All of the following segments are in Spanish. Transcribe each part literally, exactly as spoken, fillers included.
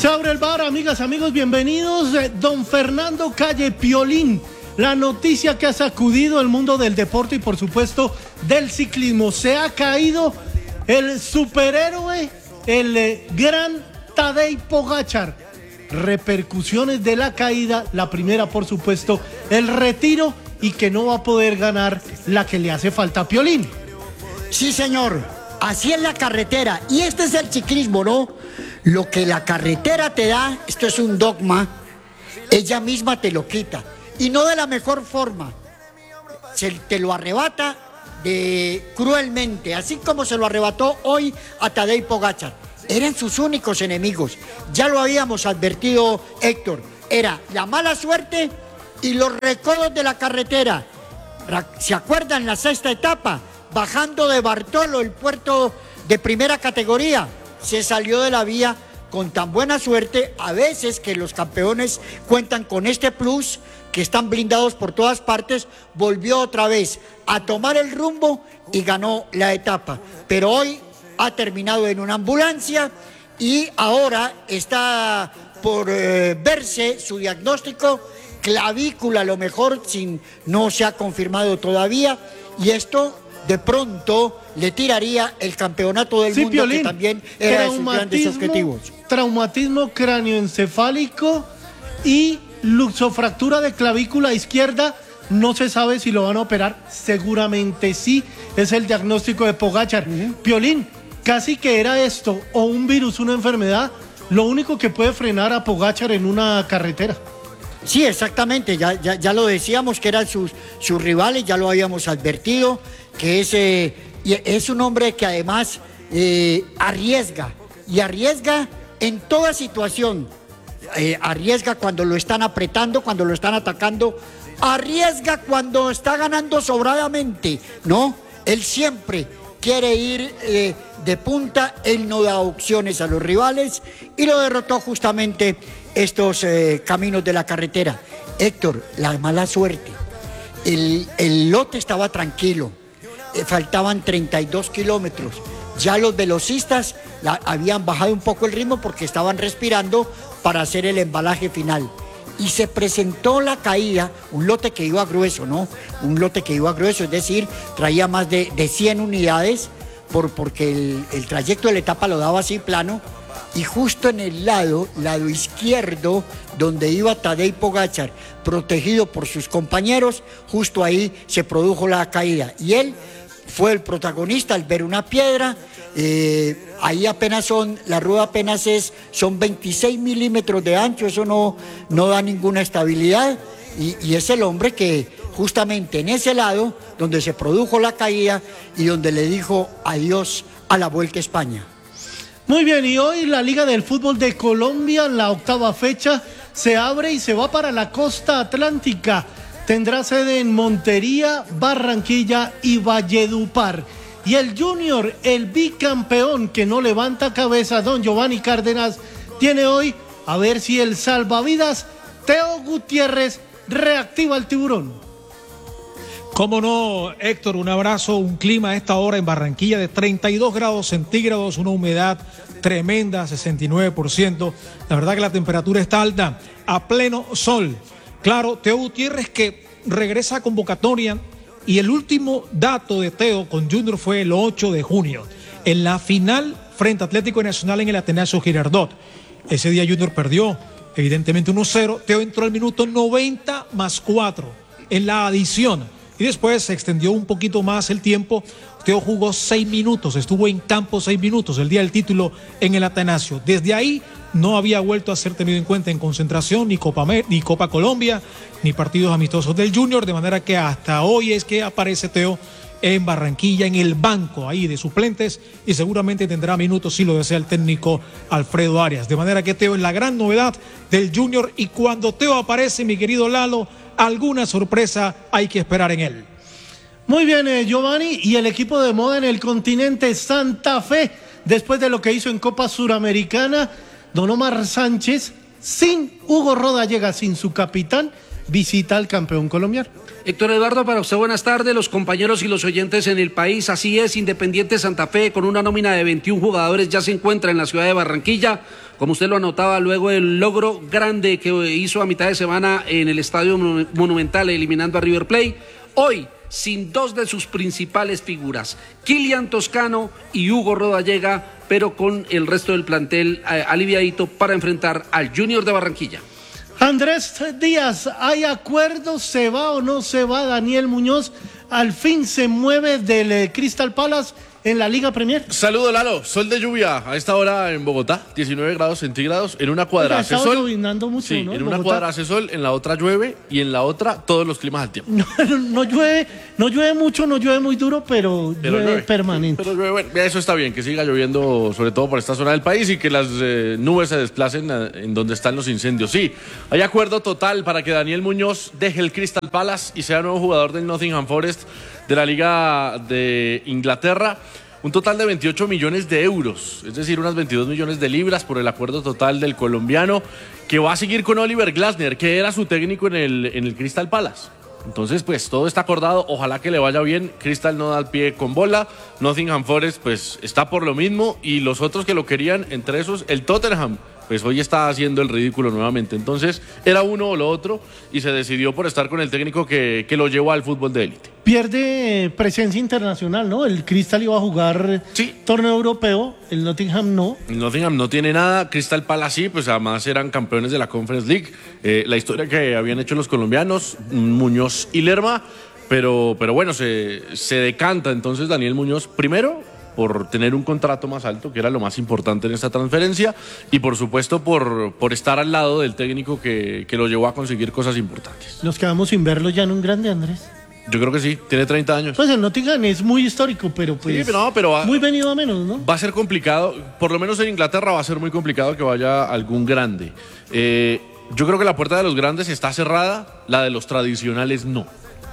Se abre el bar, amigas, amigos, bienvenidos. Don Fernando Calle, Piolín, la noticia que ha sacudido el mundo del deporte y por supuesto del ciclismo. Se ha caído el superhéroe, el eh, gran Tadej Pogačar. Repercusiones de la caída, la primera por supuesto, el retiro y que no va a poder ganar la que le hace falta a Piolín. Sí, señor, así es la carretera y este es el ciclismo, ¿no? Lo que la carretera te da, esto es un dogma, ella misma te lo quita y no de la mejor forma, se te lo arrebata de cruelmente, así como se lo arrebató hoy a Tadej Pogačar. Eran sus únicos enemigos, ya lo habíamos advertido, Héctor, era la mala suerte y los recodos de la carretera. ¿Se acuerdan la sexta etapa? Bajando de Bartolo, el puerto de primera categoría, se salió de la vía con tan buena suerte, a veces que los campeones cuentan con este plus, que están blindados por todas partes, volvió otra vez a tomar el rumbo y ganó la etapa. Pero hoy ha terminado en una ambulancia y ahora está por eh, verse su diagnóstico, clavícula a lo mejor, sin, no se ha confirmado todavía, y esto de pronto le tiraría el campeonato del sí, mundo, Piolín, que también era de sus grandes objetivos. Traumatismo cráneoencefálico y luxofractura de clavícula izquierda. No se sabe si lo van a operar, seguramente sí, es el diagnóstico de Pogačar. Uh-huh. Piolín, casi que era esto, o un virus, una enfermedad, lo único que puede frenar a Pogačar en una carretera. Sí, exactamente, ya, ya, ya lo decíamos que eran sus, sus rivales, ya lo habíamos advertido, que es, eh, es un hombre que además eh, arriesga, y arriesga en toda situación, eh, arriesga cuando lo están apretando, cuando lo están atacando, arriesga cuando está ganando sobradamente, ¿no? Él siempre quiere ir eh, de punta, él no da opciones a los rivales y lo derrotó justamente estos eh, caminos de la carretera. Héctor, la mala suerte, el, el lote estaba tranquilo, eh, faltaban treinta y dos kilómetros, ya los velocistas la, habían bajado un poco el ritmo porque estaban respirando para hacer el embalaje final. Y se presentó la caída, un lote que iba grueso, ¿no? Un lote que iba grueso, es decir, traía más de, de cien unidades, por, porque el, el trayecto de la etapa lo daba así plano, y justo en el lado, lado izquierdo, donde iba Tadej Pogačar, protegido por sus compañeros, justo ahí se produjo la caída. Y él fue el protagonista al ver una piedra. Eh, ahí apenas son, la rueda apenas es, son veintiséis milímetros de ancho, eso no, no da ninguna estabilidad, y, y es el hombre que justamente en ese lado donde se produjo la caída y donde le dijo adiós a la Vuelta a España. Muy bien, y hoy la Liga del Fútbol de Colombia, la octava fecha, se abre y se va para la costa atlántica. Tendrá sede en Montería, Barranquilla y Valledupar. Y el Junior, el bicampeón que no levanta cabeza, don Giovanni Cárdenas, tiene hoy a ver si el salvavidas Teo Gutiérrez reactiva el tiburón. Cómo no, Héctor, un abrazo, un clima a esta hora en Barranquilla de treinta y dos grados centígrados, una humedad tremenda, sesenta y nueve por ciento. La verdad que la temperatura está alta, a pleno sol. Claro, Teo Gutiérrez que regresa a convocatoria. Y el último dato de Teo con Junior fue el ocho de junio, en la final frente a Atlético Nacional en el Atanasio Girardot. Ese día Junior perdió, evidentemente uno cero. Teo entró al minuto noventa más cuatro en la adición. Y después se extendió un poquito más el tiempo. Teo jugó seis minutos, estuvo en campo seis minutos el día del título en el Atanasio. Desde ahí no había vuelto a ser tenido en cuenta en concentración, ni Copa, ni Copa Colombia, ni partidos amistosos del Junior, de manera que hasta hoy es que aparece Teo en Barranquilla, en el banco ahí de suplentes, y seguramente tendrá minutos si lo desea el técnico Alfredo Arias. De manera que Teo es la gran novedad del Junior, y cuando Teo aparece, mi querido Lalo, alguna sorpresa hay que esperar en él. Muy bien, eh, Giovanni, y el equipo de moda en el continente, Santa Fe, después de lo que hizo en Copa Suramericana, don Omar Sánchez, sin Hugo Roda, llega sin su capitán, visita al campeón colombiano. Héctor Eduardo, para usted buenas tardes, los compañeros y los oyentes en el país. Así es, Independiente Santa Fe con una nómina de veintiún jugadores ya se encuentra en la ciudad de Barranquilla, como usted lo anotaba, luego del logro grande que hizo a mitad de semana en el Estadio Monumental eliminando a River Plate. Hoy, sin dos de sus principales figuras, Kilian Toscano y Hugo Rodallega, pero con el resto del plantel eh, aliviadito para enfrentar al Junior de Barranquilla. Andrés Díaz, ¿hay acuerdo? ¿Se va o no se va Daniel Muñoz? Al fin se mueve del eh, Crystal Palace en la Liga Premier. Saludo, Lalo. Sol de lluvia a esta hora en Bogotá, diecinueve grados centígrados. En una cuadra hace sol. Mucho, sí, ¿no? en Bogotá. una cuadra hace sol, en la otra llueve y en la otra todos los climas al tiempo. No, no, no llueve, no llueve mucho, no llueve muy duro, pero, pero llueve, llueve permanente. Pero llueve, bueno, eso está bien, que siga lloviendo sobre todo por esta zona del país y que las eh, nubes se desplacen a, en donde están los incendios. Sí, hay acuerdo total para que Daniel Muñoz deje el Crystal Palace y sea nuevo jugador del Nottingham Forest de la Liga de Inglaterra. Un total de veintiocho millones de euros, es decir, unas veintidós millones de libras por el acuerdo total del colombiano, que va a seguir con Oliver Glasner, que era su técnico en el, en el Crystal Palace. Entonces, pues, todo está acordado, ojalá que le vaya bien. Crystal no da el pie con bola, Nottingham Forest, pues, está por lo mismo, y los otros que lo querían, entre esos, el Tottenham, pues hoy está haciendo el ridículo nuevamente. Entonces, era uno o lo otro, y se decidió por estar con el técnico que, que lo llevó al fútbol de élite. Pierde presencia internacional, ¿no? El Crystal iba a jugar sí. torneo europeo, el Nottingham no. El Nottingham no tiene nada, Crystal Palace sí, pues además eran campeones de la Conference League. Eh, la historia que habían hecho los colombianos, Muñoz y Lerma, pero, pero bueno, se, se decanta entonces Daniel Muñoz primero por tener un contrato más alto, que era lo más importante en esta transferencia, y por supuesto por, por estar al lado del técnico que, que lo llevó a conseguir cosas importantes. Nos quedamos sin verlo ya en un grande, Andrés. Yo creo que sí, tiene treinta años. Pues el Nottingham es muy histórico, pero pues sí, pero no, pero va, muy venido a menos, ¿no? Va a ser complicado, por lo menos en Inglaterra va a ser muy complicado que vaya algún grande. Eh, yo creo que la puerta de los grandes está cerrada, la de los tradicionales no.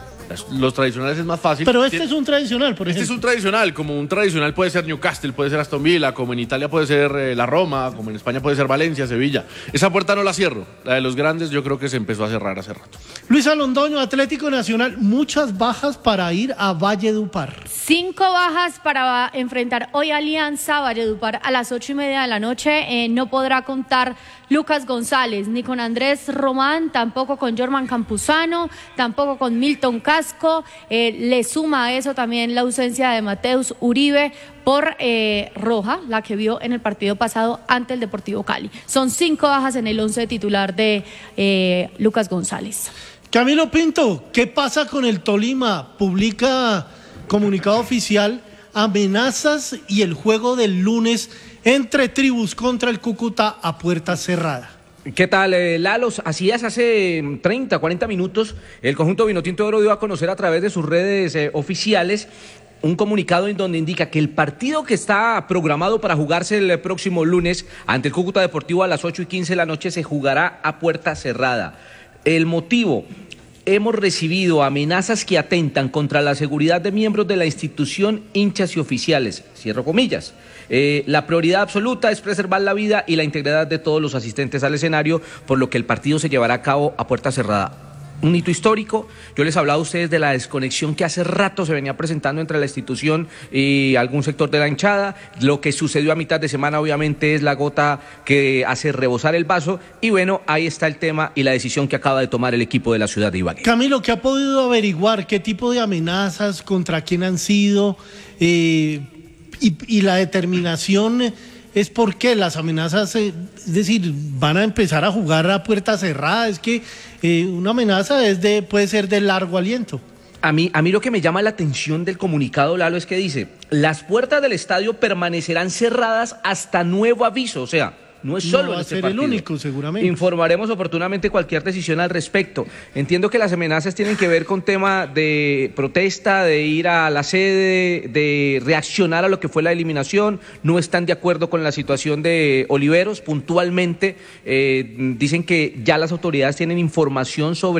Los tradicionales es más fácil. Pero este es un tradicional, por ejemplo. Este es un tradicional, como un tradicional puede ser Newcastle, puede ser Aston Villa, como en Italia puede ser eh, la Roma, como en España puede ser Valencia, Sevilla. Esa puerta no la cierro. La de los grandes yo creo que se empezó a cerrar hace rato. Luisa Londoño, Atlético Nacional, muchas bajas para ir a Valledupar. Cinco bajas para enfrentar hoy Alianza Valledupar a las ocho y media de la noche. Eh, no podrá contar Lucas González, ni con Andrés Román, tampoco con Jorman Campuzano, tampoco con Milton Casco. Eh, le suma a eso también la ausencia de Mateus Uribe por eh, roja, la que vio en el partido pasado ante el Deportivo Cali. Son cinco bajas en el once titular de eh, Lucas González. Camilo Pinto, ¿qué pasa con el Tolima? Publica comunicado oficial, amenazas y el juego del lunes entre tribus contra el Cúcuta a puerta cerrada. ¿Qué tal, eh, Lalos? Así es, hace treinta, cuarenta minutos el conjunto Vinotinto de Oro dio a conocer a través de sus redes eh, oficiales un comunicado en donde indica que el partido que está programado para jugarse el próximo lunes ante el Cúcuta Deportivo a las ocho y quince de la noche se jugará a puerta cerrada. El motivo: hemos recibido amenazas que atentan contra la seguridad de miembros de la institución, hinchas y oficiales. Cierro comillas. Eh, la prioridad absoluta es preservar la vida y la integridad de todos los asistentes al escenario, por lo que el partido se llevará a cabo a puerta cerrada. Un hito histórico. Yo les hablaba a ustedes de la desconexión que hace rato se venía presentando entre la institución y algún sector de la hinchada. Lo que sucedió a mitad de semana obviamente es la gota que hace rebosar el vaso, y bueno, ahí está el tema y la decisión que acaba de tomar el equipo de la ciudad de Ibagué. Camilo, ¿qué ha podido averiguar? ¿Qué tipo de amenazas? ¿Contra quién han sido? Eh, y, y la determinación es porque las amenazas, eh, es decir, van a empezar a jugar a puerta cerrada. Es que eh, una amenaza es de, puede ser de largo aliento. A mí, a mí lo que me llama la atención del comunicado, Lalo, es que dice: las puertas del estadio permanecerán cerradas hasta nuevo aviso. O sea, no es solo no va en a este ser partido. el único, seguramente. Informaremos oportunamente cualquier decisión al respecto. Entiendo que las amenazas tienen que ver con tema de protesta, de ir a la sede, de reaccionar a lo que fue la eliminación. No están de acuerdo con la situación de Oliveros. Puntualmente eh, dicen que ya las autoridades tienen información sobre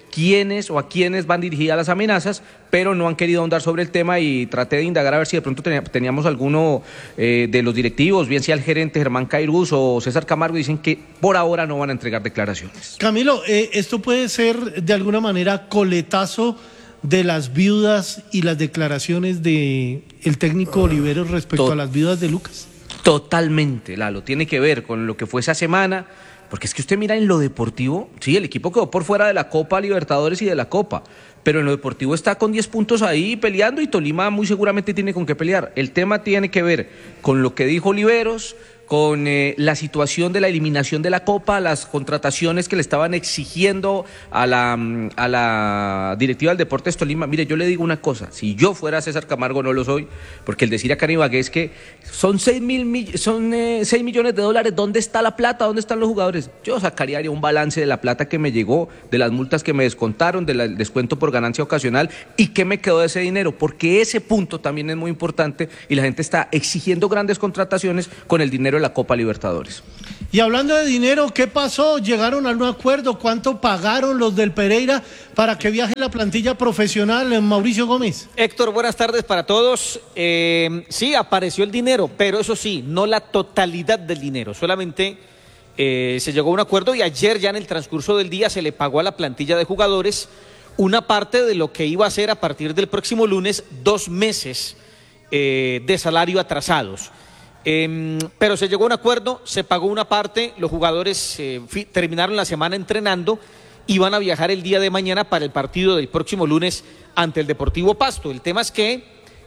quiénes o a quiénes van dirigidas las amenazas, pero no han querido ahondar sobre el tema y traté de indagar a ver si de pronto teníamos alguno eh, de los directivos, bien sea el gerente Germán Cairús o César Camargo, dicen que por ahora no van a entregar declaraciones. Camilo, eh, esto puede ser de alguna manera coletazo de las viudas y las declaraciones de el técnico Oliveros respecto Tot- a las viudas de Lucas. Totalmente, Lalo, tiene que ver con lo que fue esa semana, porque es que usted mira en lo deportivo, sí, el equipo quedó por fuera de la Copa Libertadores y de la Copa, pero en lo deportivo está con diez puntos ahí peleando y Tolima muy seguramente tiene con qué pelear. El tema tiene que ver con lo que dijo Oliveros, con eh, la situación de la eliminación de la Copa, las contrataciones que le estaban exigiendo a la, a la directiva del Deportes Tolima. Mire, yo le digo una cosa, si yo fuera César Camargo no lo soy, porque el decir acá en Ibagué es que son seis mil, son eh, seis millones de dólares, ¿dónde está la plata? ¿Dónde están los jugadores? Yo sacaría un balance de la plata que me llegó, de las multas que me descontaron, del descuento por ganancia ocasional y qué me quedó de ese dinero, porque ese punto también es muy importante y la gente está exigiendo grandes contrataciones con el dinero de la Copa Libertadores. Y hablando de dinero, ¿qué pasó? ¿Llegaron a un acuerdo? ¿Cuánto pagaron los del Pereira para que viaje la plantilla profesional, Mauricio Gómez? Héctor, buenas tardes para todos. Eh, sí, apareció el dinero, pero eso sí, no la totalidad del dinero, solamente eh, se llegó a un acuerdo y ayer ya en el transcurso del día se le pagó a la plantilla de jugadores una parte de lo que iba a ser a partir del próximo lunes dos meses eh, de salario atrasados. Eh, pero se llegó a un acuerdo, se pagó una parte, los jugadores eh, fi, terminaron la semana entrenando y van a viajar el día de mañana para el partido del próximo lunes ante el Deportivo Pasto. El tema es que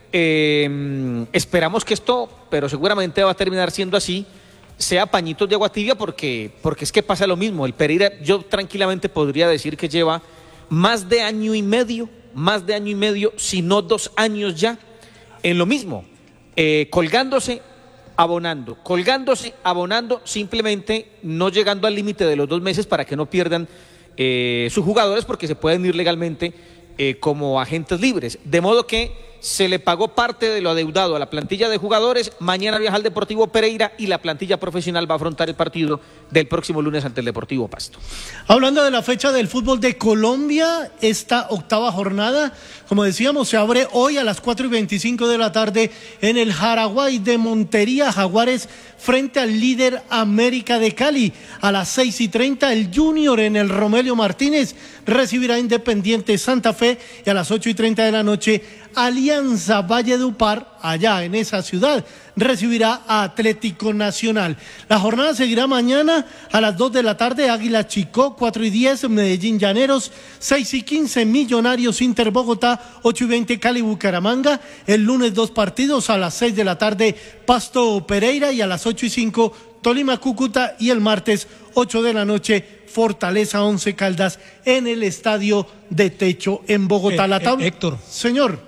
eh, esperamos que esto, pero seguramente va a terminar siendo así, sea pañitos de agua tibia porque, porque es que pasa lo mismo. El Pereira, yo tranquilamente podría decir que lleva más de año y medio, más de año y medio, si no dos años ya, en lo mismo, eh, colgándose, abonando, colgándose, abonando, simplemente no llegando al límite de los dos meses para que no pierdan eh, sus jugadores porque se pueden ir legalmente eh, como agentes libres. De modo que se le pagó parte de lo adeudado a la plantilla de jugadores, mañana viaja al Deportivo Pereira y la plantilla profesional va a afrontar el partido del próximo lunes ante el Deportivo Pasto. Hablando de la fecha del fútbol de Colombia, esta octava jornada, como decíamos, se abre hoy a las cuatro y veinticinco de la tarde en el Jaraguay de Montería, Jaguares frente al líder América de Cali. A las seis y treinta el Junior en el Romelio Martínez recibirá Independiente Santa Fe y a las ocho y treinta de la noche Alianza Valledupar, allá en esa ciudad, recibirá a Atlético Nacional. La jornada seguirá mañana a las dos de la tarde, Águila Chicó, cuatro y diez, Medellín Llaneros, seis y quince, Millonarios Inter Bogotá, ocho y veinte, Cali Bucaramanga. El lunes dos partidos, a las seis de la tarde, Pasto Pereira y a las ocho y cinco, Tolima Cúcuta y el martes ocho de la noche, Fortaleza Once Caldas en el Estadio de Techo en Bogotá. Eh, La tabla... eh, Héctor. Señor.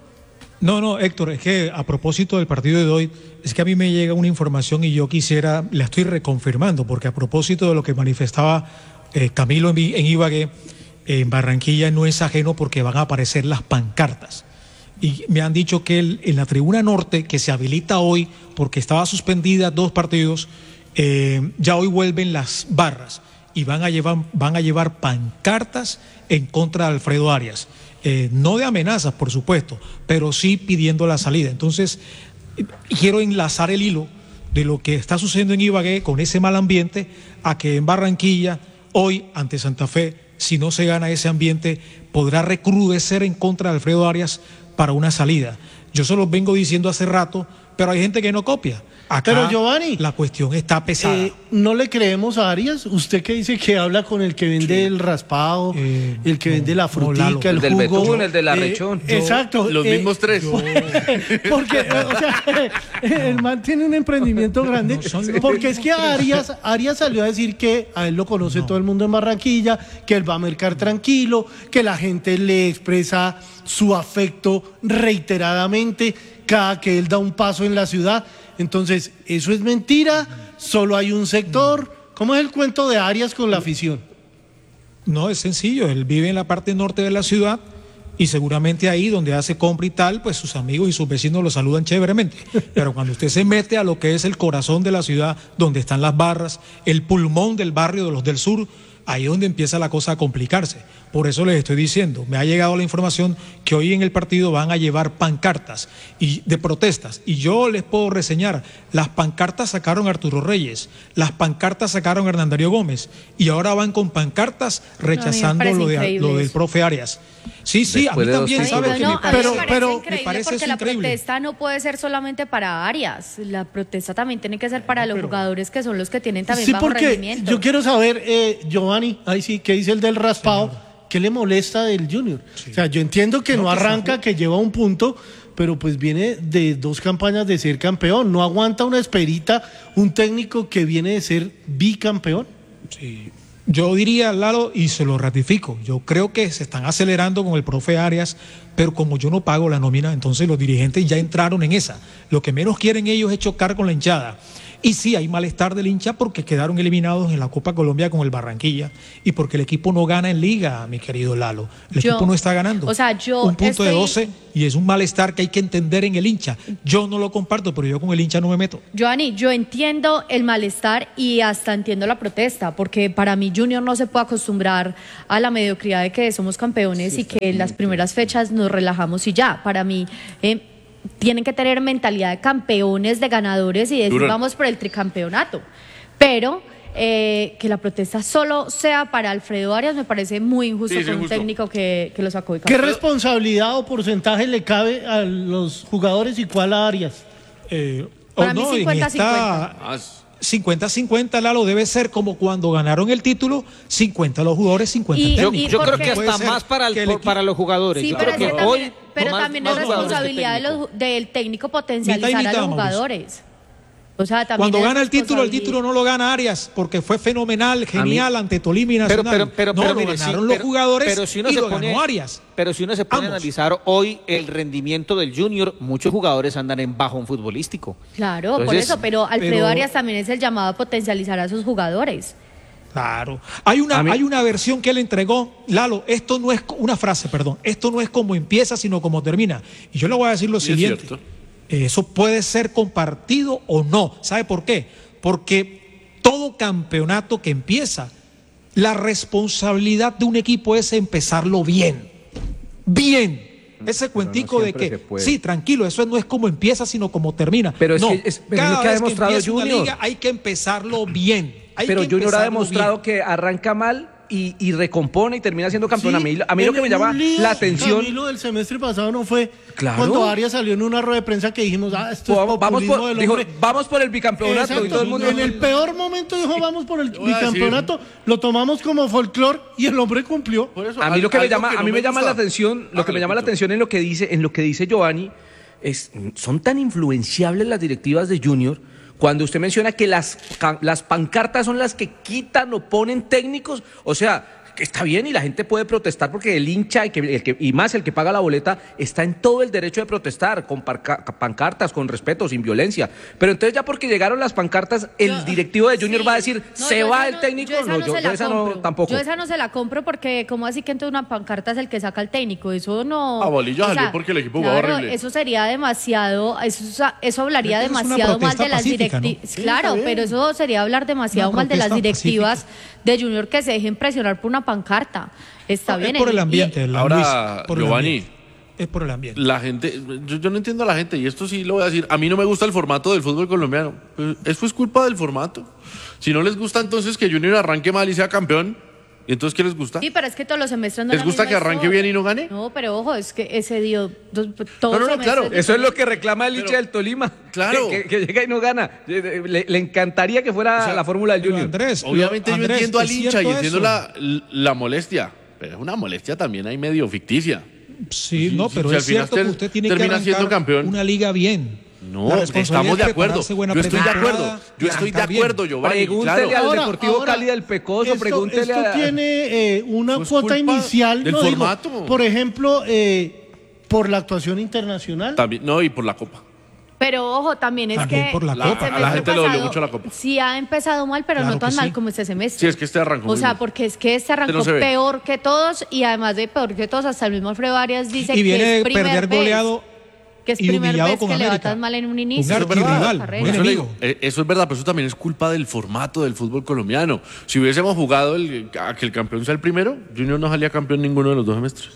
No, no, Héctor, es que a propósito del partido de hoy, es que a mí me llega una información y yo quisiera, la estoy reconfirmando, porque a propósito de lo que manifestaba eh, Camilo en, en Ibagué, en Barranquilla no es ajeno porque van a aparecer las pancartas. Y me han dicho que el, en la tribuna norte, que se habilita hoy porque estaba suspendida dos partidos, eh, ya hoy vuelven las barras y van a llevar, van a llevar pancartas en contra de Alfredo Arias. Eh, no de amenazas, por supuesto, pero sí pidiendo la salida. Entonces, eh, quiero enlazar el hilo de lo que está sucediendo en Ibagué con ese mal ambiente a que en Barranquilla, hoy ante Santa Fe, si no se gana ese ambiente, podrá recrudecer en contra de Alfredo Arias para una salida. Yo se lo vengo diciendo hace rato, pero hay gente que no copia. Acá Pero Giovanni, la cuestión está pesada. Eh, ¿No le creemos a Arias? Usted que dice que habla con el que vende sí. el raspado, eh, el que no, vende la frutica, no, el, el del jugo, betún, el de la eh, rechón. Yo, exacto. Los eh, mismos tres. Yo... porque, o sea, el man tiene un emprendimiento grande. No porque es que Arias, Arias salió a decir que a él lo conoce no. todo el mundo en Barranquilla, que él va a mercar tranquilo, que la gente le expresa su afecto reiteradamente cada que él da un paso en la ciudad. Entonces, eso es mentira, solo hay un sector. ¿Cómo es el cuento de Arias con la afición? No, es sencillo, él vive en la parte norte de la ciudad y seguramente ahí donde hace compra y tal, pues sus amigos y sus vecinos lo saludan chéveremente. Pero cuando usted se mete a lo que es el corazón de la ciudad, donde están las barras, el pulmón del barrio de los del sur, ahí es donde empieza la cosa a complicarse. Por eso les estoy diciendo, me ha llegado la información que hoy en el partido van a llevar pancartas y de protestas. Y yo les puedo reseñar, las pancartas sacaron a Arturo Reyes, las pancartas sacaron a Hernán Darío Gómez y ahora van con pancartas rechazando no, lo, de, lo del profe Arias. Sí, sí, Después a mí también, Pero, ¿sabes? no, me a mí parece, me parece pero increíble me parece porque eso la increíble. protesta no puede ser solamente para Arias, la protesta también tiene que ser para los pero- jugadores que son los que tienen también Sí, bajo porque rendimiento. yo quiero saber, eh, Giovanni, ahí sí, ¿qué dice el del raspado? ¿Qué le molesta del Junior? O sea, yo entiendo que no, No, que arranca, está- que lleva un punto, pero pues viene de dos campañas de ser campeón. No aguanta una esperita un técnico que viene de ser bicampeón. Sí. Yo diría, Lalo, y se lo ratifico, yo creo que se están acelerando con el profe Arias, pero como yo no pago la nómina, entonces los dirigentes ya entraron en esa. Lo que menos quieren ellos es chocar con la hinchada. Y sí, hay malestar del hincha porque quedaron eliminados en la Copa Colombia con el Barranquilla y porque el equipo no gana en liga, mi querido Lalo. El Yo- equipo no está ganando. o sea, yo un punto estoy- de doce y es un malestar que hay que entender en el hincha. Yo no lo comparto, pero yo con el hincha no me meto. Joanny, yo entiendo el malestar y hasta entiendo la protesta, porque para mí Junior no se puede acostumbrar a la mediocridad de que somos campeones y que en las primeras fechas nos relajamos y ya. Para mí eh, tienen que tener mentalidad de campeones, de ganadores y decir Duro. vamos por el tricampeonato. Pero eh, que la protesta solo sea para Alfredo Arias me parece muy injusto Sí, sí, con un injusto. técnico que, que lo sacó de ¿Qué campeón. responsabilidad o porcentaje le cabe a los jugadores y cuál a Arias? Eh, Para o mí no, en cincuenta esta- Ah, es- cincuenta cincuenta, Lalo, debe ser como cuando ganaron el título, cincuenta los jugadores, cincuenta Y- el Yo, técnico. yo creo porque- que Puede hasta ser más para, el- que el equipo- para los jugadores. Sí, Yo pero, creo es que que hoy también, pero más- también más es jugadores que responsabilidad de técnico. los- del técnico potencializar Mitad y a mitad, los Mauricio. jugadores. O sea, también Cuando es gana el título, el responsabilidad. título no lo gana Arias, porque fue fenomenal, genial ante Tolima y Pero, Nacional. pero, pero, no, pero lo mire, sí, ganaron los pero- jugadores pero si uno y se lo pone, ganó Arias. Pero si uno se pone a Ambos. analizar hoy el rendimiento del Junior, muchos jugadores andan en bajón futbolístico. Claro, por Entonces, eso, pero Alfredo pero- Arias también es el llamado a potencializar a sus jugadores. Claro. Hay una, A mí- hay una versión que él entregó, Lalo, esto no es co- una frase, perdón, esto no es como empieza, sino como termina. Y yo le voy a decir lo Sí, es siguiente. cierto. Eso puede ser compartido o no. ¿Sabe por qué? Porque todo campeonato que empieza, la responsabilidad de un equipo es empezarlo bien. Bien. Ese cuentico de siempre que, se puede. sí, tranquilo, eso no es como empieza, sino como termina. Pero es no, que- es- pero es cada lo que ha vez demostrado empieza una Junior. liga, hay que empezarlo bien. Hay Pero que Junior ha empezarlo demostrado bien. que arranca mal y, y recompone y termina siendo campeón. Sí, a mí, a mí lo en que me llama un lío, la atención. Camilo, del semestre pasado no fue Claro. cuando Arias salió en una rueda de prensa que dijimos, ah, esto es Vamos, vamos populismo por, del dijo, hombre. vamos por el bicampeonato Exacto, y todo el mundo. en el peor momento dijo vamos por el Voy a decir- bicampeonato, lo tomamos como folclore y el hombre cumplió. Por eso, A mí lo que me algo llama, que a no mí me llama la gusta. atención, lo que me Hágale, llama la Pito. atención en lo que dice, en lo que dice Giovanni, es son tan influenciables las directivas de Junior cuando usted menciona que las, ca- las pancartas son las que quitan o ponen técnicos, o sea, que está bien y la gente puede protestar porque el hincha y, que, el que- y más el que paga la boleta está en todo el derecho de protestar con parca- pancartas, con respeto, sin violencia. Pero entonces ya porque llegaron las pancartas, el Yo- directivo de Junior sí. va a decir, No, se yo va esa el no- técnico. Yo esa no, no, yo, se yo la esa compro. no tampoco. Yo esa no se la compro porque, ¿cómo así que entonces una pancarta es el que saca al técnico? Eso no. Ah, Bolillo salió porque el equipo jugaba claro, horrible. eso sería demasiado. Eso, eso hablaría Pero es una demasiado mal protesta de las pacífica, ¿no? directivas. Sí, Claro, está bien. pero eso sería hablar demasiado Una mal de las protesta directivas de Junior que se dejen presionar por una pancarta. Está bien. Es por el y- ambiente, la- Ahora, Luis, por el Giovanni. ambiente. Es por el ambiente. La gente, yo, yo no entiendo a la gente, y esto sí lo voy a decir, a mí no me gusta el formato del fútbol colombiano. Pues, eso es culpa del formato. Si no les gusta entonces que Junior arranque mal y sea campeón, ¿y entonces qué les gusta? Sí, pero es que todos los semestres no ¿Les es la gusta misma que arranque historia. bien y no gane? No, pero ojo, es que ese dio dos, todos No, no, no, semestres claro, de- Eso es lo que reclama el hincha del Tolima. Claro. Que, que- que llega y no gana. Le, le encantaría que fuera O sea, la fórmula del Pero Junior. Andrés, Obviamente lo- yo Andrés, entiendo al ¿es hincha y cierto entiendo eso? la, la molestia, pero es una molestia también ahí medio ficticia. Sí, Sí, no, sí, pero si es al final cierto que ter- usted tiene que termina arrancar siendo campeón. una liga bien. No, La responsabilidad estamos de es acuerdo. prepararse buena Yo estoy de pretemporada acuerdo. Yo y estoy de arrancar bien. acuerdo, Giovanni. Pregúntele Claro. al Ahora, Deportivo ahora, Cali del Pecoso, Esto, pregúntele esto a... tiene eh, una Eso es cuota culpa inicial, del no digo, formato. por ejemplo, eh, por la actuación internacional. También, no, y por la copa. Pero ojo, también es También que por la el Copa. A la semestre gente le dolió pasado mucho la Copa. Sí ha empezado mal, pero Claro no tan que mal sí. como este semestre. Sí, es que este arrancó O muy sea, mal. porque es que este arrancó no se ve. peor que todos y además de peor que todos, hasta el mismo Alfredo Arias dice Y viene que de es primer perder vez. goleado que es y primera humillado vez con que le va América. tan mal en un Un inicio. archirrival, de un Eso, le enemigo. digo, eh, eso es verdad, pero eso también es culpa del formato del fútbol colombiano. Si hubiésemos jugado el, a que el campeón sea el primero, Junior no salía campeón ninguno de los dos semestres.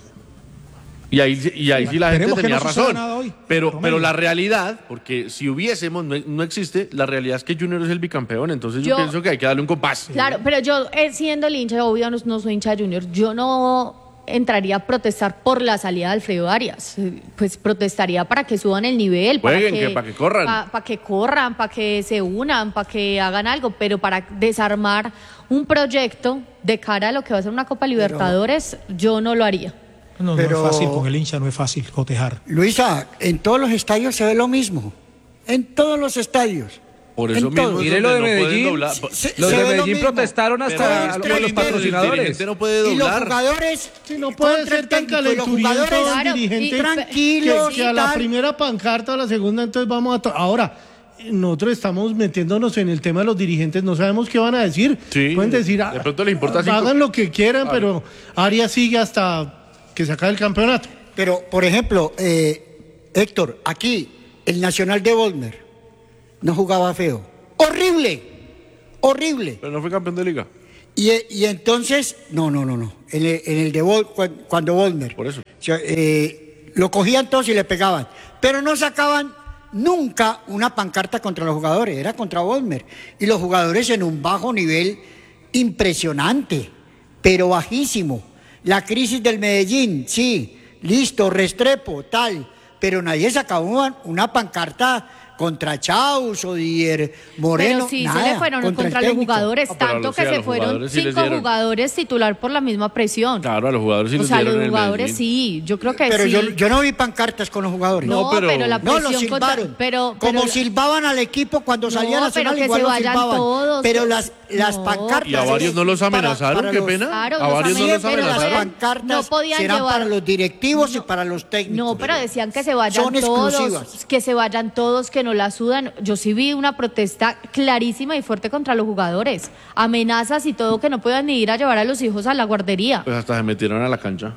Y ahí, y ahí sí la gente Esperemos que tenía no suceda razón. nada hoy, pero, promedio. pero la realidad, porque si hubiésemos, no, no existe, la realidad es que Junior es el bicampeón. Entonces yo, Yo- pienso que hay que darle un compás. Claro, pero yo eh, siendo el hincha, obvio no, no soy hincha de Junior, yo no entraría a protestar por la salida de Alfredo Arias. Eh, Pues protestaría para que suban el nivel, para Jueguen, que, que- para que corran. para que corran, para que se unan, para que hagan algo, pero para desarmar un proyecto de cara a lo que va a ser una Copa Libertadores, yo no lo haría. No, Pero- no es fácil, con el hincha no es fácil cotejar. Luisa, en todos los estadios se ve lo mismo. En todos los estadios. Por eso En mismo todos. es Mire donde lo de no pueden Medellín. doblar. Se- Los se de ve lo Medellín mismo. protestaron Pero hasta es con que los el dirigente patrocinadores. no puede Y los doblar. jugadores, Sí, no puede contra ser el tan técnico, y los calenturiento jugadores el Claro, dirigente y- que, tranquilos que a y la tal. primera pancarta, a la segunda, entonces vamos a... to- Ahora, nosotros estamos metiéndonos en el tema de los dirigentes, no sabemos qué van a decir. Sí, Pueden decir, de ah, pronto les importa cinco- hagan lo que quieran, pero Arias sigue hasta que se acabe el campeonato. Pero, por ejemplo, eh, Héctor, aquí, el Nacional de Bolmer no jugaba feo. ¡Horrible! ¡Horrible! Pero no fue campeón de liga. Y, eh, y entonces, no, no, no, no. En el, en el de Bol, cuan- cuando Bolmer. Por eso. O sea, eh, lo cogían todos y le pegaban. Pero no sacaban nunca una pancarta contra los jugadores, era contra Bolmer. Y los jugadores en un bajo nivel impresionante, pero bajísimo. La crisis del Medellín, sí, listo, Restrepo, tal. Pero nadie sacaba una, una pancarta contra Chaus o Dier Moreno. Pero sí, nada, se le fueron contra, el los técnico. jugadores, Ah, pero a tanto los- que sí, a se los fueron jugadores sí les cinco dieron. jugadores titular por la misma presión. Claro, a los jugadores sí o les sea, dieron los en el jugadores Medellín. sí, yo creo que Pero sí. yo, yo no vi pancartas con los jugadores. no, No, pero, pero- la No, presión lo contra- silbaron. pero, Como pero- silbaban al equipo cuando salía No, Nacional, pero que igual se lo vayan silbaban. todos. Pero las, las No. pancartas... Y a varios no los para- amenazaron, para qué los- pena. Claro, a los varios no los amenazaron, Siempre las pero amenazaron. pancartas no podían serán llevar- para los directivos y No. para los técnicos. No, pero decían que se vayan Son todos, exclusivas. que se vayan todos, que no la sudan. Yo sí vi una protesta clarísima y fuerte contra los jugadores. Amenazas y todo, que no puedan ni ir a llevar a los hijos a la guardería. Pues hasta se metieron a la cancha.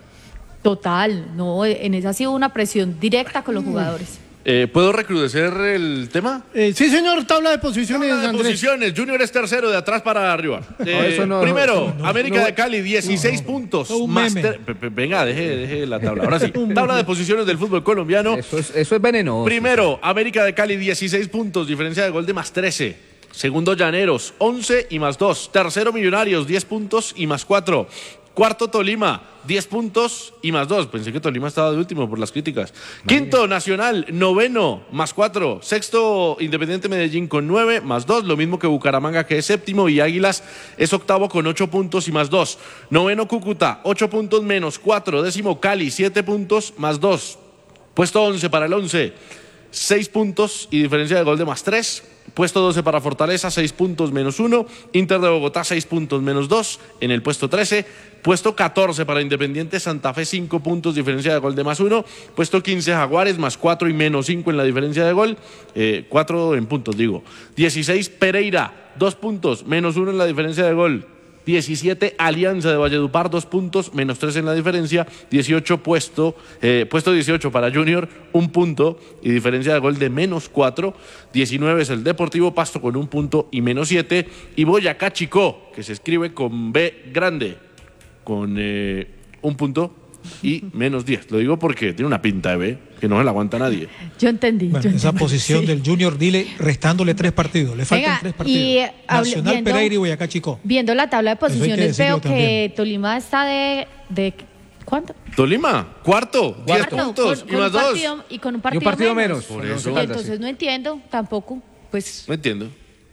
Total, no, en esa sí hubo una presión directa con los jugadores. Eh, ¿Puedo recrudecer el tema? Eh, sí, señor, tabla de posiciones, Tabla de Andrés. posiciones, Junior es tercero de atrás para arriba. Eh, eso no- primero, eso no- América no- de Cali, dieciséis puntos. Eso es un más meme. ter- pe- pe- Venga, deje, deje la tabla. Ahora sí, tabla de posiciones del fútbol colombiano. Eso es, eso es venenoso. Primero, América de Cali, dieciséis puntos, diferencia de gol de más trece. Segundo, Llaneros, once y más dos. Tercero, Millonarios, diez puntos y más cuatro. Cuarto, Tolima, diez puntos y más dos. Pensé que Tolima estaba de último por las críticas. Quinto, Nacional, noveno, más cuatro. Sexto, Independiente Medellín con nueve, más dos. Lo mismo que Bucaramanga, que es séptimo. Y Águilas es octavo con ocho puntos y más dos. Noveno, Cúcuta, ocho puntos menos cuatro. Décimo, Cali, siete puntos más dos. Puesto once para el once, seis puntos y diferencia de gol de más tres. Puesto doce para Fortaleza, seis puntos menos uno. Inter de Bogotá, seis puntos menos dos. En el puesto trece. Puesto catorce para Independiente Santa Fe, cinco puntos, diferencia de gol de más uno. Puesto quince Jaguares, más cuatro y menos cinco en la diferencia de gol. Eh, cuatro en puntos, digo. dieciséis Pereira, dos puntos, menos uno en la diferencia de gol. diecisiete Alianza de Valledupar, dos puntos, menos tres en la diferencia. dieciocho puesto, eh, puesto dieciocho para Junior, un punto y diferencia de gol de menos cuatro. diecinueve es el Deportivo Pasto con un punto y menos siete. Y Boyacá Chicó, que se escribe con B grande, con eh, un punto y menos diez. Lo digo porque tiene una pinta de B que no se la aguanta nadie. Yo entendí. Bueno, yo esa entendí, posición sí. del Junior, dile, restándole tres partidos. Le faltan Venga, tres partidos. y, hable- Nacional, viendo- Pereira y Boyacá Chico. Viendo la tabla de hay que posiciones, decirlo veo que también. Tolima está de, de ¿cuánto? Tolima, cuarto, diez Cuarto, puntos con- y con más un dos. partido- y con un partido, Y un partido menos. Por Con eso. Once Caldas, Entonces sí. no entiendo tampoco. Pues No entiendo.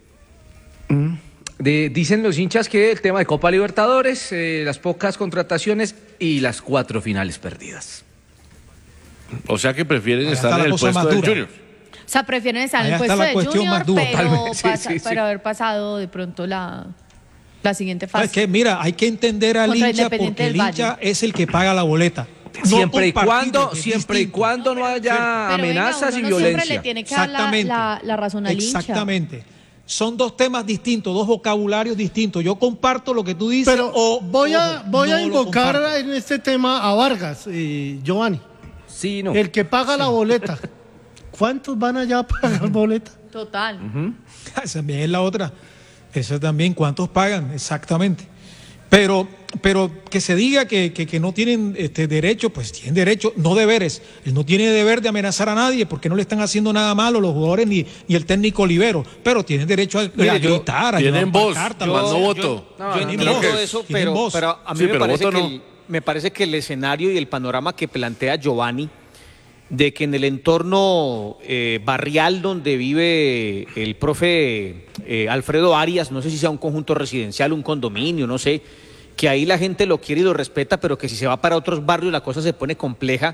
De- dicen los hinchas que el tema de Copa Libertadores, eh, las pocas contrataciones y las cuatro finales perdidas. O sea que prefieren Ahí estar está en la el cosa puesto más del dura. Junior. O sea, prefieren estar en Allá el está puesto la de cuestión Junior, más dura. pero, Totalmente, sí, pasa- sí, sí. pero haber pasado de pronto la, la siguiente fase. Es que, mira, hay que entender al Contra hincha Independiente porque el del hincha Valle. es el que paga la boleta. No Siempre y un partido, cuando, que es siempre y distinto. cuando no haya Pero venga, amenazas uno y no violencia. siempre le tiene que dar la, Exactamente. la, la razón al hincha. Exactamente. Son dos temas distintos, dos vocabularios distintos. Yo comparto lo que tú dices. Pero o, voy a, ojo, voy no a lo invocar comparto. en este tema a Vargas, eh, Giovanni. Sí, no. El que paga la boleta. ¿cuántos van allá a pagar boleta? Total. Uh-huh. Esa también es la otra. Esa también, ¿cuántos pagan? Exactamente. Pero, pero que se diga que, que, que no tienen este, derecho, pues tienen derecho, no deberes. Él no tiene deber de amenazar a nadie porque no le están haciendo nada malo los jugadores ni, ni el técnico Olivero, pero tienen derecho a, Mire, a yo, gritar, a tienen voz, cartas, yo, no voto. Yo, no, yo entiendo que eso, pero, pero a mí sí, me, pero parece que no. el, me parece que el escenario y el panorama que plantea Giovanni, de que en el entorno eh, barrial donde vive el profe eh, Alfredo Arias, no sé si sea un conjunto residencial, un condominio, no sé, que ahí la gente lo quiere y lo respeta, pero que si se va para otros barrios la cosa se pone compleja.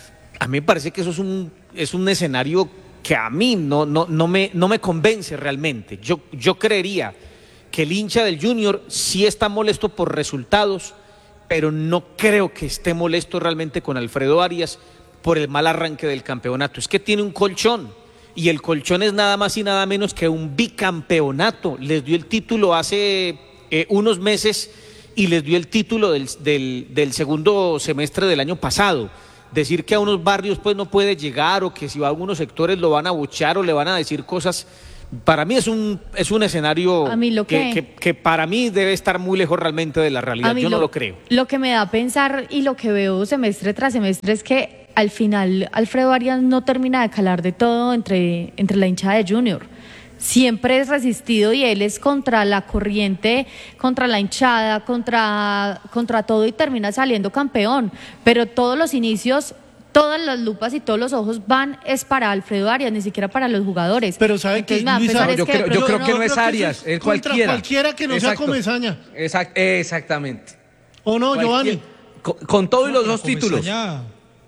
A mí me parece que eso es un, es un escenario que a mí no, no, no, me, no me convence realmente. Yo, yo creería que el hincha del Junior sí está molesto por resultados, pero no creo que esté molesto realmente con Alfredo Arias por el mal arranque del campeonato. Es que tiene un colchón, y el colchón es nada más y nada menos que un bicampeonato. Les dio el título hace eh, unos meses y les dio el título del, del, del segundo semestre del año pasado. Decir que a unos barrios pues no puede llegar, o que si va a algunos sectores lo van a abuchear o le van a decir cosas, para mí es un, es un escenario A mí lo que, que- que, que para mí debe estar muy lejos realmente de la realidad. A mí Yo no lo creo. Lo que me da a pensar y lo que veo semestre tras semestre es que al final Alfredo Arias no termina de calar de todo entre, entre la hinchada de Junior. Siempre es resistido y él es contra la corriente, contra la hinchada, contra, contra todo, y termina saliendo campeón. Pero todos los inicios, todas las lupas y todos los ojos van es para Alfredo Arias, ni siquiera para los jugadores. Pero ¿sabe Entonces qué, me da a Luisa? pensar No, es yo que creo, de yo pronto creo que no es creo que Arias, eso es es contra cualquiera. cualquiera que no sea Comesaña. Exact- exactamente. ¿O no, Giovanni? Cualquier- Con, con todo y los No, dos pero títulos. Comesaña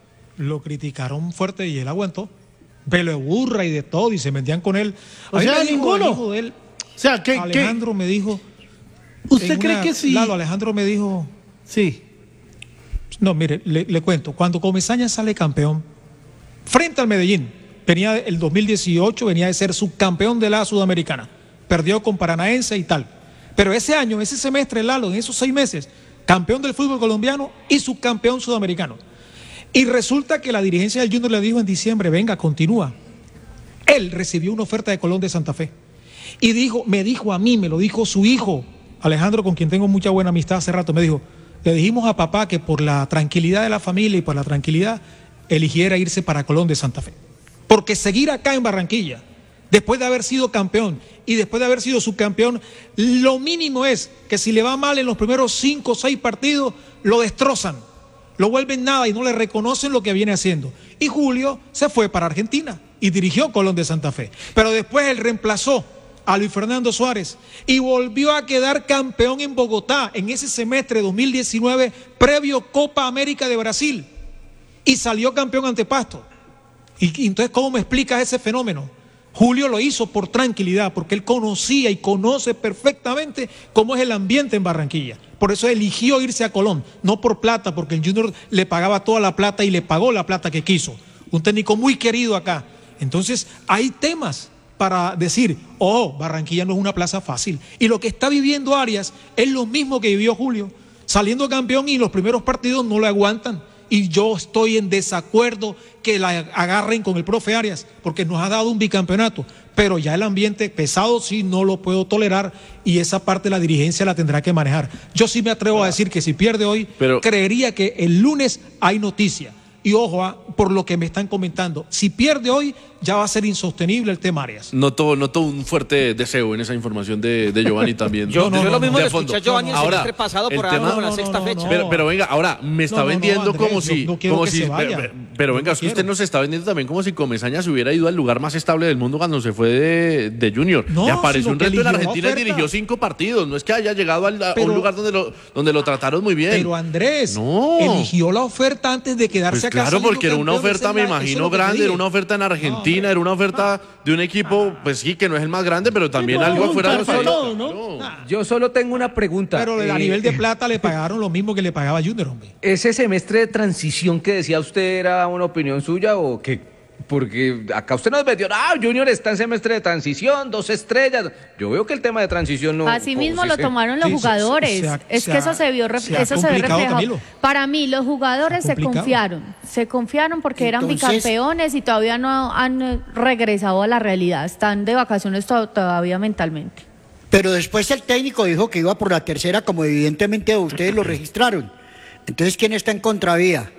lo criticaron fuerte y él aguantó. Pelo de burra y de todo, y se metían con él. O A mí sea, me dijo ninguno. el hijo de él, O sea, ¿qué? qué? Alejandro me dijo. ¿Usted en cree una- que sí? Lalo, Alejandro me dijo. Sí. No, mire, le, le cuento. Cuando Comesaña sale campeón, frente al Medellín, venía el dos mil dieciocho, venía de ser subcampeón de la Sudamericana. Perdió con Paranaense y tal. Pero ese año, ese semestre, Lalo, en esos seis meses, campeón del fútbol colombiano y subcampeón sudamericano. Y resulta que la dirigencia del Junior le dijo en diciembre, venga, continúa. Él recibió una oferta de Colón de Santa Fe. Y dijo, me dijo a mí, me lo dijo su hijo, Alejandro, con quien tengo mucha buena amistad hace rato, me dijo, le dijimos a papá que por la tranquilidad de la familia y por la tranquilidad, eligiera irse para Colón de Santa Fe. Porque seguir acá en Barranquilla, después de haber sido campeón y después de haber sido subcampeón, lo mínimo es que si le va mal en los primeros cinco o seis partidos, lo destrozan, lo vuelven nada y no le reconocen lo que viene haciendo. Y Julio se fue para Argentina y dirigió Colón de Santa Fe. Pero después él reemplazó a Luis Fernando Suárez y volvió a quedar campeón en Bogotá en ese semestre dos mil diecinueve, previo Copa América de Brasil, y salió campeón ante Pasto. Y, y entonces, ¿cómo me explicas ese fenómeno? Julio lo hizo por tranquilidad, porque él conocía y conoce perfectamente cómo es el ambiente en Barranquilla. Por eso eligió irse a Colón, no por plata, porque el Junior le pagaba toda la plata y le pagó la plata que quiso. Un técnico muy querido acá. Entonces, hay temas para decir, oh, Barranquilla no es una plaza fácil. Y lo que está viviendo Arias es lo mismo que vivió Julio, saliendo campeón y los primeros partidos no lo aguantan. Y yo estoy en desacuerdo que la agarren con el profe Arias, porque nos ha dado un bicampeonato, pero ya el ambiente pesado sí no lo puedo tolerar, y esa parte la dirigencia la tendrá que manejar. Yo sí me atrevo a decir que si pierde hoy, Pero- creería que el lunes hay noticia. Y ojo, ah, por lo que me están comentando, si pierde hoy, ya va a ser insostenible el tema Arias. Noto, noto un fuerte deseo en esa información de, de Giovanni también. Yo, no, yo no, lo mismo no, le de fondo. escuché a Giovanni el Ahora, semestre pasado por el ahí tema- con la No, no, sexta no, fecha. no. Pero, pero venga, ahora me está No, no, no, vendiendo Andrés, como yo si. no quiero como que si se vaya. pero, pero venga, No es que usted quiero. nos está vendiendo también como si Comesaña se hubiera ido al lugar más estable del mundo cuando se fue de, de Junior. No, Le apareció sino un que reto en eligió Argentina y oferta. dirigió cinco partidos. No es que haya llegado al- a, Pero- un lugar donde lo, donde lo trataron muy bien. Pero Andrés, No. eligió la oferta antes de quedarse Pues acá. claro, saliendo porque era una campeón, oferta, esa me es la- eso es imagino, lo que te grande, dije. era una oferta en Argentina, hombre. era una oferta de un equipo, pues sí, que no es el más grande, pero también no, algo un afuera del tercio país. todo, ¿no? Yo solo tengo una pregunta. Pero a Eh, nivel de plata le pagaron lo mismo que le pagaba Junior, hombre. ¿Ese semestre de transición que decía usted era una opinión suya o qué? Porque acá usted nos metió, ah, Junior está en semestre de transición, dos estrellas. Yo veo que el tema de transición no... Así mismo sí, lo sí. tomaron los Sí, jugadores. se ha- es se que ha- eso se vio, se ha eso se ve complicado, reflejado. Camilo. Para mí, los jugadores Se ha se complicado. confiaron. Se confiaron porque eran Entonces- bicampeones y todavía no han eh, regresado a la realidad. Están de vacaciones to- todavía mentalmente. Pero después el técnico dijo que iba por la tercera, como evidentemente ustedes lo registraron. Entonces, ¿quién está en contravía?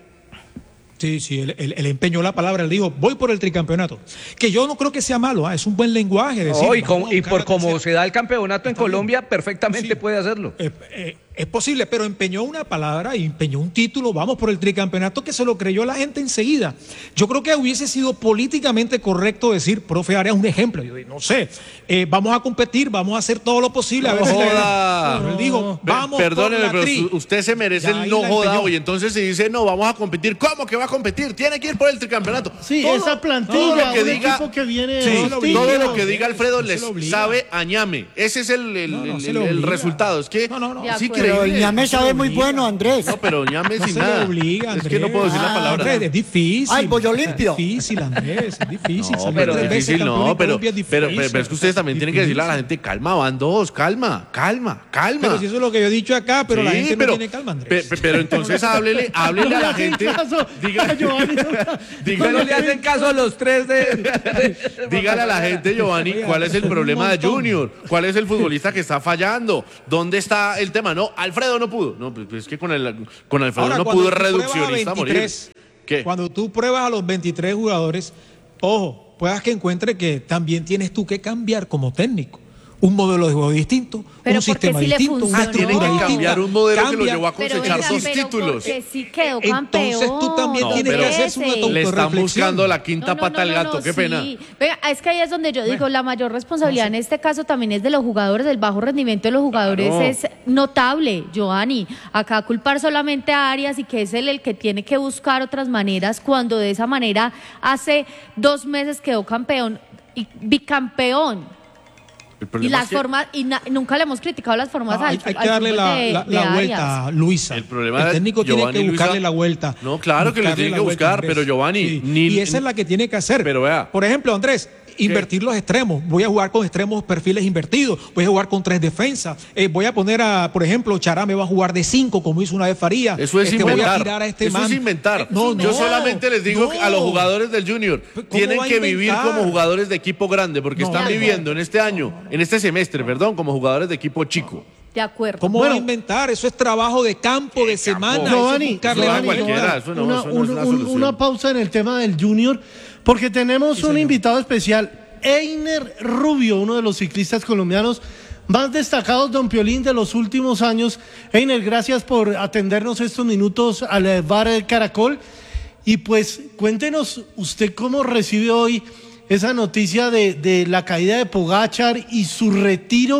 Sí, sí, él, él- él empeñó la palabra, él dijo, voy por el tricampeonato. Que yo no creo que sea malo, ah, es un buen lenguaje. Decir, No, y, vamos con- a y buscar por la cómo tercera. se da el campeonato en Está bien. Colombia, perfectamente Sí. puede hacerlo. Eh, eh, es posible, pero empeñó una palabra y empeñó un título, vamos por el tricampeonato, que se lo creyó la gente enseguida. Yo creo que hubiese sido políticamente correcto decir, profe Arias, un ejemplo, yo digo, no sé, eh, vamos a competir, vamos a hacer todo lo posible. a No ver si le- joda. Pero él dijo, Pe- vamos Perdóneme, por la pero tri. su- usted se merece Ya ahí el no la joda empeñó. hoy. Entonces se dice, no, vamos a competir. ¿Cómo que va a competir? Tiene que ir por el tricampeonato. Sí, Todo- esa todo plantilla, lo que un diga- equipo que viene Sí, hostil. lo obliga. todo lo no, que sí, diga Alfredo no se les lo obliga. sabe a ñame. Ese es el, el, No, no el- se lo el obliga. resultado. Es que No, no, no. De es acuerdo. Pero el increíble. ñame no se sabe lo muy obliga. bueno, Andrés. No, pero ñame No sin se nada. le obliga, Es que no puedo decir Ah, la palabra. Andrés, es difícil. Ah, el bollo limpio. Es difícil, Andrés, es difícil. No, Salir pero tres es veces difícil, campeón no, en pero, Colombia es pero, difícil. pero es que ustedes también tienen que decirle a la gente, calma, van dos, calma, calma, calma. Pero si eso es lo que yo he dicho acá, pero la Sí, gente pero- no tiene calma, Andrés. pe- pe- Pero entonces háblele, háblele a la No le hacen gente. caso Diga, a Giovanni. dígale, No le hacen caso a los tres de... de- dígale a la gente, Giovanni, cuál es el un problema de montón. Junior, cuál es el futbolista que está fallando, dónde está el tema. No, Alfredo no pudo. No, pues es que con, el, con Alfredo Ahora, no cuando pudo tú pruebas a reduccionista morir. veintitrés, ¿Qué? Cuando tú pruebas a los veintitrés jugadores, ojo, puedas que encuentre que también tienes tú que cambiar como técnico. Un modelo de juego distinto, Pero un porque sistema sí le distinto, una funcionó. Ah, tiene estructura que No. distinta. cambiar un modelo que lo Cambia. llevó a Pero cosechar venga, sus pero títulos. porque sí quedó campeón. Entonces tú también No, tienes pero que hacer una merece. Le están autorreflexión. buscando la quinta No, no, pata al no, no, gato, no, qué sí. pena. Venga, es que ahí es donde yo digo, la mayor responsabilidad en este caso también es de los jugadores, del bajo rendimiento de los jugadores Claro. es notable, Giovanni. Acá culpar solamente a Arias y que es él el que tiene que buscar otras maneras cuando de esa manera hace dos meses quedó campeón y bicampeón. El Y problema las es que- formas, y na- nunca le hemos criticado las formas No, hay, al, hay al que darle fútbol la, de- la- de la Arias. vuelta, Luisa. El problema el técnico tiene Giovanni, que buscarle Luisa- la vuelta. No, claro que le Buscarle tiene la que vuelta, buscar, Andrés. pero Giovanni, Sí. ni- y esa es la que tiene que hacer. Pero vea. Por ejemplo, Andrés, invertir los extremos. Voy a jugar con extremos perfiles invertidos. Voy a jugar con tres defensas. Eh, voy a poner a, por ejemplo, Charame va a jugar de cinco, como hizo una vez Faría. Eso es Este, voy a inventar. tirar a este Eso man. es inventar. Eh, no, Yo no, solamente les digo no. que a los jugadores del Junior ¿Cómo tienen va a que vivir inventar? como jugadores de equipo grande, porque No, están no, viviendo en este año, en este semestre, perdón, como jugadores de equipo chico. De acuerdo. ¿Cómo Bueno. va a inventar? Eso es trabajo de campo, de semana. eso es Giovanni, buscarle Giovanni, la cualquiera, vuelta. eso no- una, eso no es un- una un- solución. una pausa en el tema del Junior, porque tenemos un invitado especial, Einer Rubio, uno de los ciclistas colombianos más destacados, don Piolín, de los últimos años. Einer, gracias por atendernos estos minutos al eh, Bar El Caracol. Y pues cuéntenos usted cómo recibe hoy esa noticia de, de la caída de Pogačar y su retiro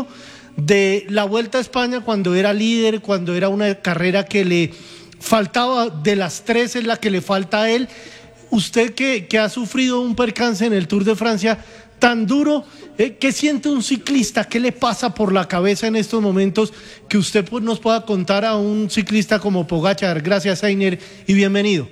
de la Vuelta a España cuando era líder, cuando era una carrera que le faltaba, de las tres es la que le falta a él. Usted que, que ha sufrido un percance en el Tour de Francia tan duro, eh, ¿qué siente un ciclista? ¿Qué le pasa por la cabeza en estos momentos que usted pues, nos pueda contar a un ciclista como Pogačar? Gracias, Einer, y bienvenido.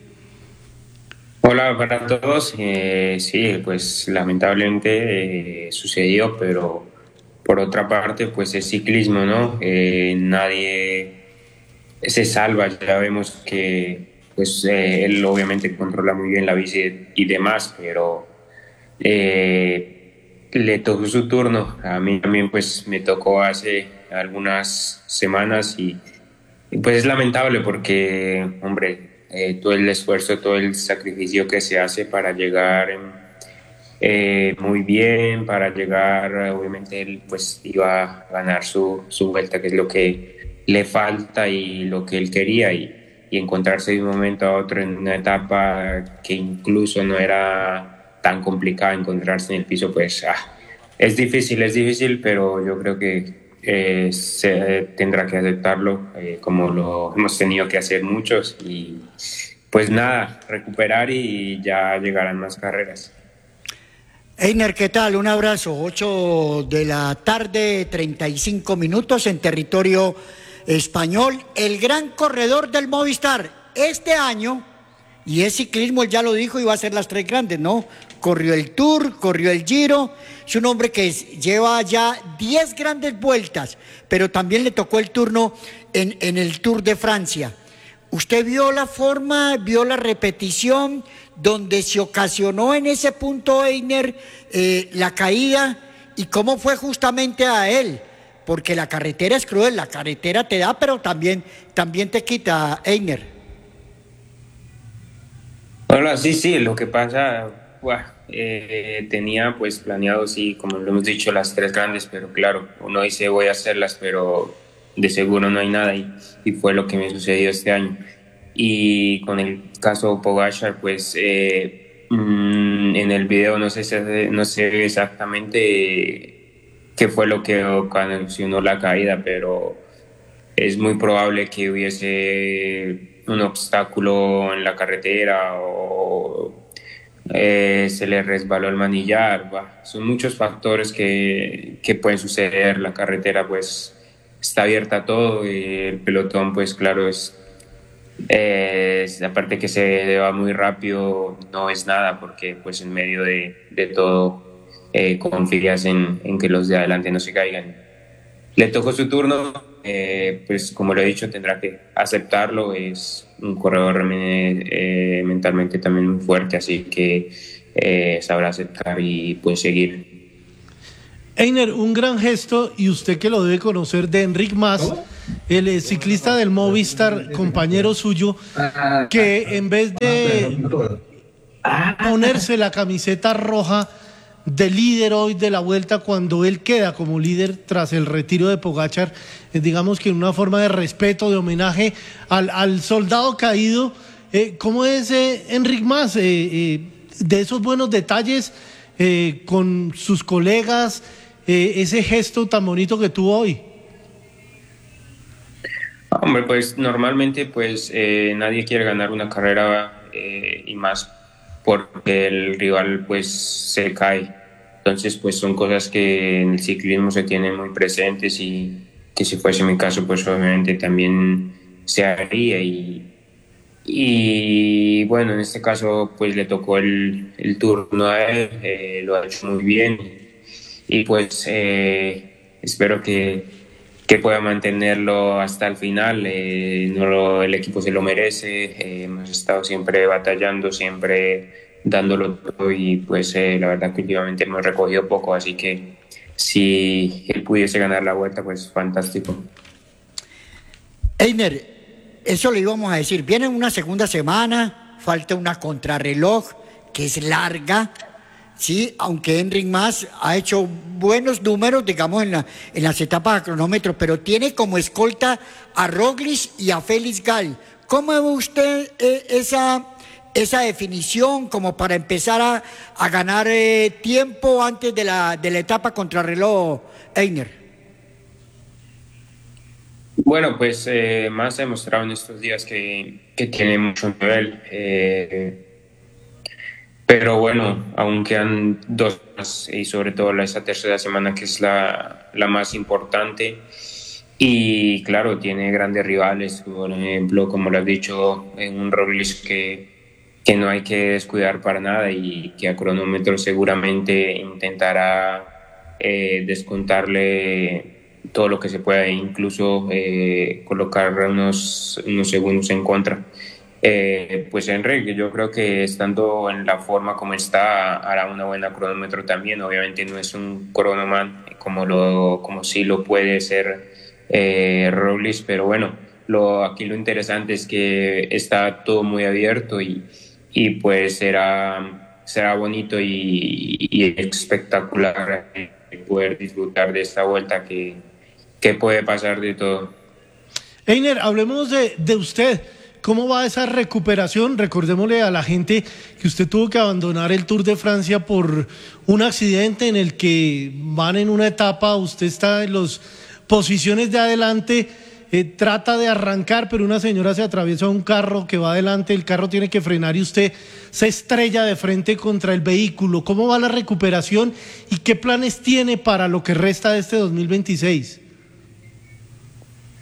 Hola para todos. Eh, sí, pues lamentablemente eh, sucedió, pero por otra parte, pues es ciclismo, ¿no? Eh, nadie se salva. Ya vemos que pues eh, él obviamente controla muy bien la bici y demás, pero eh, le tocó su turno. A mí también pues me tocó hace algunas semanas y, y pues es lamentable porque, hombre, Eh, todo el esfuerzo, todo el sacrificio que se hace para llegar eh, muy bien, para llegar, obviamente él pues iba a ganar su, su vuelta, que es lo que le falta y lo que él quería, y, y encontrarse de un momento a otro en una etapa que incluso no era tan complicada, encontrarse en el piso, pues ah, es difícil, es difícil, pero yo creo que Eh, se tendrá que aceptarlo, eh, como lo hemos tenido que hacer muchos, y pues nada, recuperar y ya llegarán más carreras. Einer, ¿qué tal? Un abrazo. ocho de la tarde, treinta y cinco minutos en territorio español. El gran corredor del Movistar. Este año, Y es ciclismo, él ya lo dijo, iba a ser las tres grandes, ¿no? Corrió el Tour, corrió el Giro. Es un hombre que es, lleva ya diez grandes vueltas, pero también le tocó el turno en, en el Tour de Francia. ¿Usted vio la forma, vio la repetición donde se ocasionó en ese punto, Einer, eh, la caída? ¿Y cómo fue justamente a él? Porque la carretera es cruel, la carretera te da, pero también, también te quita, Einer. Hola, sí, sí, lo que pasa, buah, eh, tenía pues planeado, sí, como lo hemos dicho, las tres grandes, pero claro, uno dice voy a hacerlas, pero de seguro no hay nada, y, y fue lo que me sucedió este año. Y con el caso Pogačar, pues eh, mmm, en el video no sé, no sé exactamente qué fue lo que ocasionó la caída, pero es muy probable que hubiese un obstáculo en la carretera o eh, se le resbaló el manillar. Bah, son muchos factores que, que pueden suceder. La carretera pues está abierta a todo y el pelotón pues claro es, eh, es aparte que se va muy rápido, no es nada porque pues en medio de, de todo eh, confías en, en que los de adelante no se caigan. Le tocó su turno. Eh, pues como lo he dicho, tendrá que aceptarlo. Es un corredor eh, mentalmente también muy fuerte, así que eh, sabrá aceptar y pues seguir. Einer, un gran gesto, y usted que lo debe conocer, de Enric Mas, el ciclista del Movistar, compañero suyo, que en vez de ponerse la camiseta roja de líder hoy de la Vuelta, cuando él queda como líder tras el retiro de Pogačar, eh, digamos que en una forma de respeto, de homenaje al, al soldado caído, eh, ¿cómo es eh, Enric Mas? Eh, eh, de esos buenos detalles eh, con sus colegas, eh, ese gesto tan bonito que tuvo hoy. Hombre, pues normalmente pues eh, nadie quiere ganar una carrera eh, y más porque el rival pues se cae. Entonces pues son cosas que en el ciclismo se tienen muy presentes y que si fuese mi caso pues obviamente también se haría y, y bueno, en este caso pues le tocó el, el turno a él, eh, lo ha hecho muy bien y, y pues eh, espero que, que pueda mantenerlo hasta el final. Eh, no lo, el equipo se lo merece, eh, hemos estado siempre batallando, siempre dándolo todo y pues eh, la verdad que últimamente hemos recogido poco, así que si él pudiese ganar la Vuelta pues fantástico. Einer, eso le íbamos a decir, viene una segunda semana, falta una contrarreloj que es larga, sí, aunque Enric Mas ha hecho buenos números, digamos, en, la, en las etapas a cronómetro, pero tiene como escolta a Roglic y a Félix Gall. ¿Cómo ve usted eh, esa, esa definición como para empezar a, a ganar eh, tiempo antes de la, de la etapa contrarreloj, Einer? Bueno, pues eh, Mas ha demostrado en estos días que, que tiene mucho nivel. Eh, Pero bueno, aún quedan dos más y sobre todo esa tercera semana que es la, la más importante. Y claro, tiene grandes rivales, por ejemplo, como lo has dicho, en un Roglic que, que no hay que descuidar para nada y que a cronómetro seguramente intentará eh, descontarle todo lo que se pueda e incluso eh, colocar unos, unos segundos en contra. Eh, pues Enrique, yo creo que estando en la forma como está, hará una buena cronómetro también. Obviamente no es un cronoman como, lo, como sí lo puede ser eh, Roglic, pero bueno, lo, aquí lo interesante es que está todo muy abierto y, y pues será, será bonito y, y espectacular poder disfrutar de esta Vuelta que, que puede pasar de todo. Einer, hablemos de, de usted. ¿Cómo va esa recuperación? Recordémosle a la gente que usted tuvo que abandonar el Tour de Francia por un accidente en el que van en una etapa, usted está en las posiciones de adelante, eh, trata de arrancar, pero una señora se atraviesa a un carro que va adelante, el carro tiene que frenar y usted se estrella de frente contra el vehículo. ¿Cómo va la recuperación y qué planes tiene para lo que resta de este dos mil veintiséis?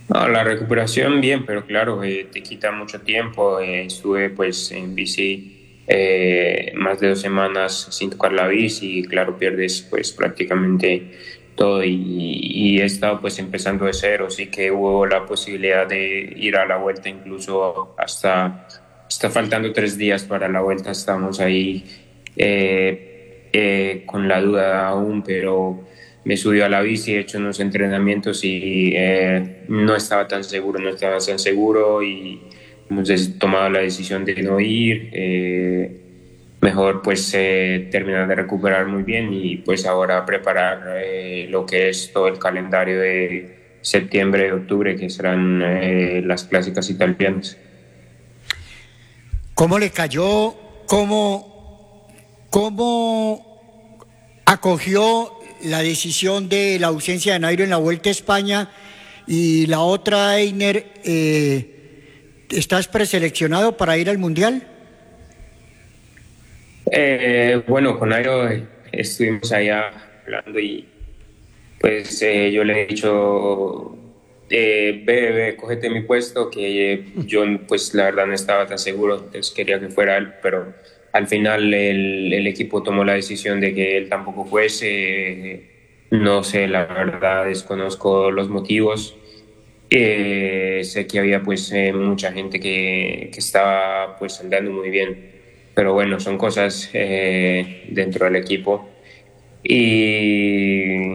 No, la recuperación bien, pero claro, eh, te quita mucho tiempo. Eh, estuve pues en bici eh, más de dos semanas sin tocar la bici y claro, pierdes pues prácticamente todo y, y he estado pues empezando de cero, sí que hubo la posibilidad de ir a la vuelta incluso hasta, hasta faltando tres días para la vuelta, estamos ahí eh, eh, con la duda aún, pero me subí a la bici, he hecho unos entrenamientos y eh, no estaba tan seguro, no estaba tan seguro y hemos tomado la decisión de no ir, eh, mejor pues eh, terminar de recuperar muy bien y pues ahora preparar eh, lo que es todo el calendario de septiembre y octubre, que serán eh, las clásicas italianas. ¿Cómo le cayó? ¿Cómo, cómo acogió la decisión de la ausencia de Nairo en la Vuelta a España? Y la otra, Einer, eh, ¿estás preseleccionado para ir al Mundial? Eh, bueno, con Nairo estuvimos allá hablando y pues eh, yo le he dicho, eh, ve, ve, cógete mi puesto, que eh, yo pues la verdad no estaba tan seguro, entonces quería que fuera él, pero al final el, el equipo tomó la decisión de que él tampoco fuese, eh, no sé, la verdad desconozco los motivos, eh, sé que había pues eh, mucha gente que, que estaba pues andando muy bien. Pero bueno, son cosas eh, dentro del equipo. Y,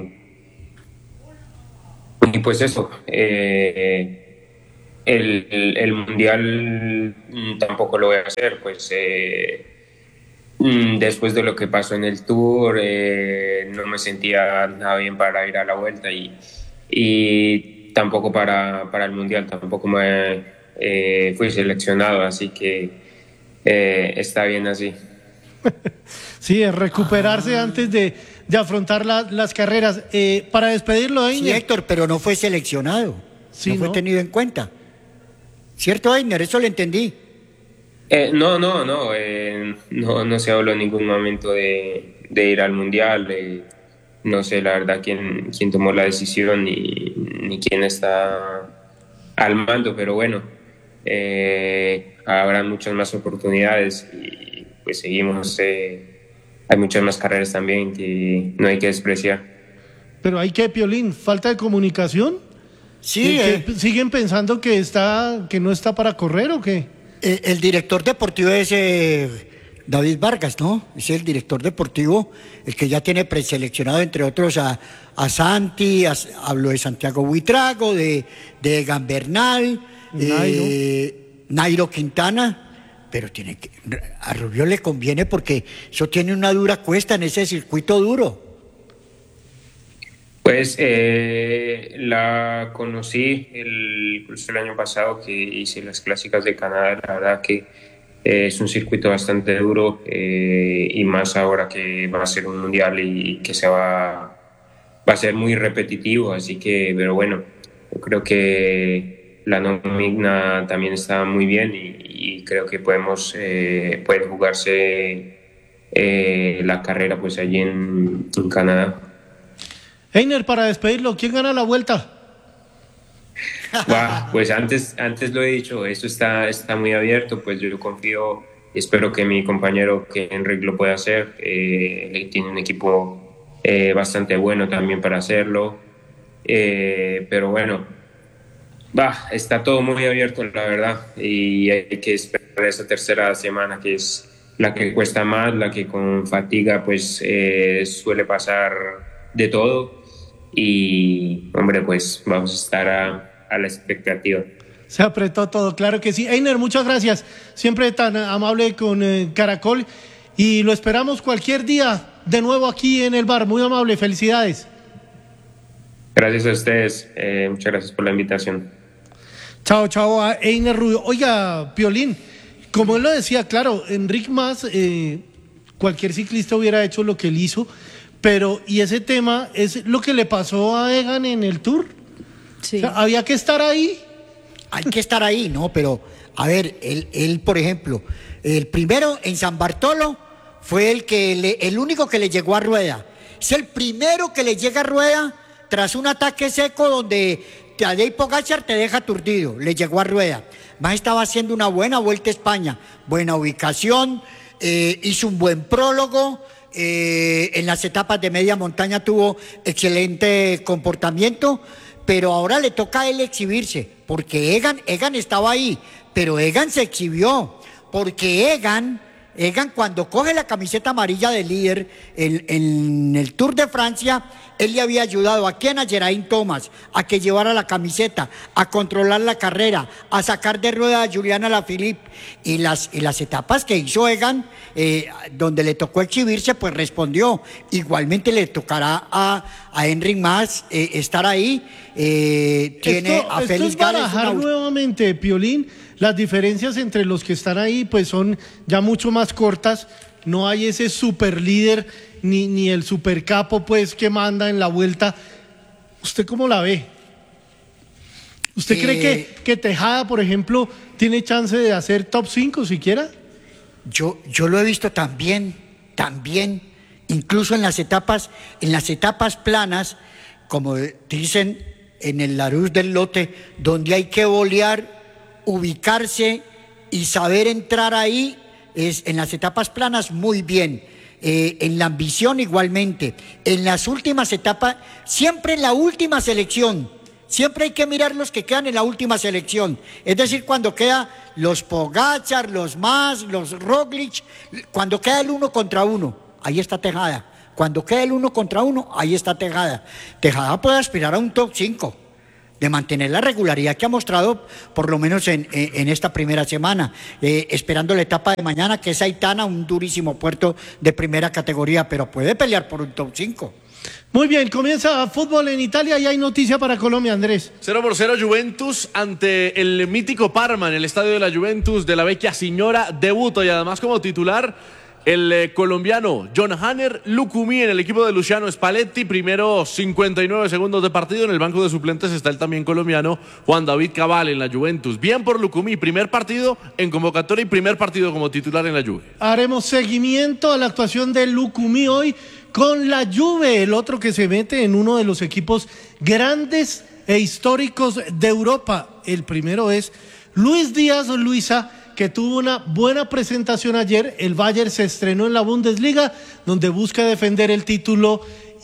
y pues eso, eh, el, el, el Mundial tampoco lo voy a hacer, pues eh, después de lo que pasó en el Tour, eh, no me sentía nada bien para ir a la Vuelta y, y tampoco para, para el Mundial, tampoco me eh, fui seleccionado, así que Eh, está bien así. Sí, es recuperarse ah. antes de, de afrontar la, las carreras. Eh, para despedirlo, Einer. Sí, Héctor, pero no fue seleccionado. Sí, no fue ¿no? tenido en cuenta. ¿Cierto, Einer? Eso lo entendí. Eh, no, no, no, eh, no. No se habló en ningún momento de, de ir al Mundial. Eh, no sé, la verdad, quién, quién tomó la decisión ni, ni quién está al mando, pero bueno. Eh, habrá muchas más oportunidades y pues seguimos, eh, hay muchas más carreras también que no hay que despreciar. Pero hay que, Piolín, falta de comunicación. Sí, eh. ¿Siguen pensando que está, que no está para correr o qué? Eh, el director deportivo es eh, David Vargas, ¿no? Es el director deportivo, el que ya tiene preseleccionado entre otros a, a Santi, a, hablo de Santiago Buitrago, de, de Gambernal, Nairo. Eh, Nairo Quintana, pero tiene que, a Rubio le conviene porque eso tiene una dura cuesta en ese circuito duro. Pues eh, la conocí el, el año pasado que hice las clásicas de Canadá, la verdad que eh, es un circuito bastante duro eh, y más ahora que va a ser un mundial y que se va, va a ser muy repetitivo, así que, pero bueno, yo creo que la nómina también está muy bien y, y creo que podemos eh, puede jugarse eh, la carrera pues allí en, en Canadá. Einer, para despedirlo, ¿quién gana la Vuelta? Wow, pues antes, antes lo he dicho, esto está, está muy abierto, pues yo confío, espero que mi compañero que Enric lo pueda hacer, eh, tiene un equipo eh, bastante bueno también para hacerlo, eh, pero bueno, bah, está todo muy abierto, la verdad, y hay que esperar esa tercera semana, que es la que cuesta más, la que con fatiga pues eh, suele pasar de todo, y hombre, pues vamos a estar a, a la expectativa. Se apretó todo, claro que sí. Einer, muchas gracias, siempre tan amable con eh, Caracol, y lo esperamos cualquier día de nuevo aquí en el bar, muy amable, felicidades. Gracias a ustedes, eh, muchas gracias por la invitación. Chao, chao a Einer Rubio. Oiga, Piolín, como él lo decía, claro, Enric Mas, eh, cualquier ciclista hubiera hecho lo que él hizo, pero y ese tema es lo que le pasó a Egan en el Tour. Sí. O sea, había que estar ahí. Hay que estar ahí, ¿no? Pero, a ver, él, él por ejemplo, el primero en San Bartolo fue el, que le, el único que le llegó a Rueda. Es el primero que le llega a Rueda tras un ataque seco donde Tadej Pogačar te deja aturdido, le llegó a rueda. Más estaba haciendo una buena Vuelta a España, buena ubicación, eh, hizo un buen prólogo, eh, en las etapas de media montaña tuvo excelente comportamiento, pero ahora le toca a él exhibirse, porque Egan, Egan estaba ahí, pero Egan se exhibió, porque Egan... Egan, cuando coge la camiseta amarilla de líder en, en el Tour de Francia, él le había ayudado a quien, a Geraint Thomas, a que llevara la camiseta, a controlar la carrera, a sacar de rueda a Julian Alaphilippe. Y las, y las etapas que hizo Egan, eh, donde le tocó exhibirse, pues respondió. Igualmente le tocará a, a Enric Mas eh, estar ahí. Eh, tiene esto, a esto Félix es Gales. barajar Una... nuevamente, Piolín. Las diferencias entre los que están ahí pues son ya mucho más cortas, no hay ese super líder ni, ni el super capo pues que manda en la vuelta. ¿Usted cómo la ve? ¿Usted eh, cree que, que Tejada, por ejemplo, tiene chance de hacer top cinco siquiera? Yo, yo lo he visto también, también, incluso en las etapas, en las etapas planas, como dicen en el Larousse del Lote, donde hay que bolear, ubicarse y saber entrar ahí, es en las etapas planas muy bien, eh, en la ambición igualmente, en las últimas etapas, siempre en la última selección, siempre hay que mirar los que quedan en la última selección, es decir, cuando queda los Pogačar, los Mas, los Roglic, cuando queda el uno contra uno, ahí está Tejada, cuando queda el uno contra uno, ahí está Tejada, Tejada puede aspirar a un top cinco, de mantener la regularidad que ha mostrado por lo menos en, en, en esta primera semana, eh, esperando la etapa de mañana, que es Aitana, un durísimo puerto de primera categoría, pero puede pelear por un top cinco. Muy bien, comienza fútbol en Italia y hay noticia para Colombia, Andrés. cero por cero Juventus ante el mítico Parma en el estadio de la Juventus de la Vecchia Signora, debuto y además como titular el eh, colombiano John Hanner Lucumí en el equipo de Luciano Spalletti, primero cincuenta y nueve segundos de partido. En el banco de suplentes está el también colombiano Juan David Cabal en la Juventus. Bien por Lucumí, primer partido en convocatoria y primer partido como titular en la Juve. Haremos seguimiento a la actuación de Lucumí hoy con la Juve, el otro que se mete en uno de los equipos grandes e históricos de Europa. El primero es Luis Díaz Luisa, que tuvo una buena presentación ayer. El Bayern se estrenó en la Bundesliga, donde busca defender el título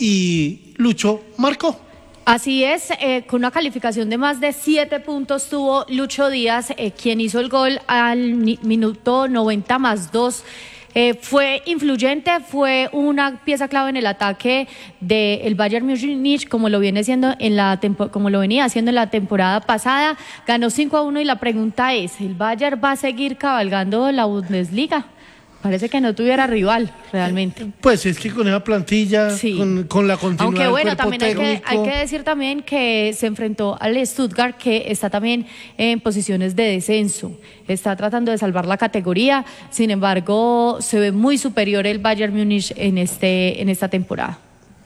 y Lucho marcó. Así es, eh, con una calificación de más de siete puntos tuvo Lucho Díaz, eh, quien hizo el gol al minuto noventa más dos. Eh, fue influyente, fue una pieza clave en el ataque del Bayern Múnich, como lo viene siendo en la tempo, como lo venía haciendo en la temporada pasada. Ganó cinco a uno y la pregunta es, ¿el Bayern va a seguir cabalgando la Bundesliga? Parece que no tuviera rival, realmente. Pues es que con esa plantilla, sí. con, con la continuidad Aunque bueno, del cuerpo también hay que, técnico... hay que decir también que se enfrentó al Stuttgart, que está también en posiciones de descenso. Está tratando de salvar la categoría, sin embargo, se ve muy superior el Bayern Múnich en, este, en esta temporada.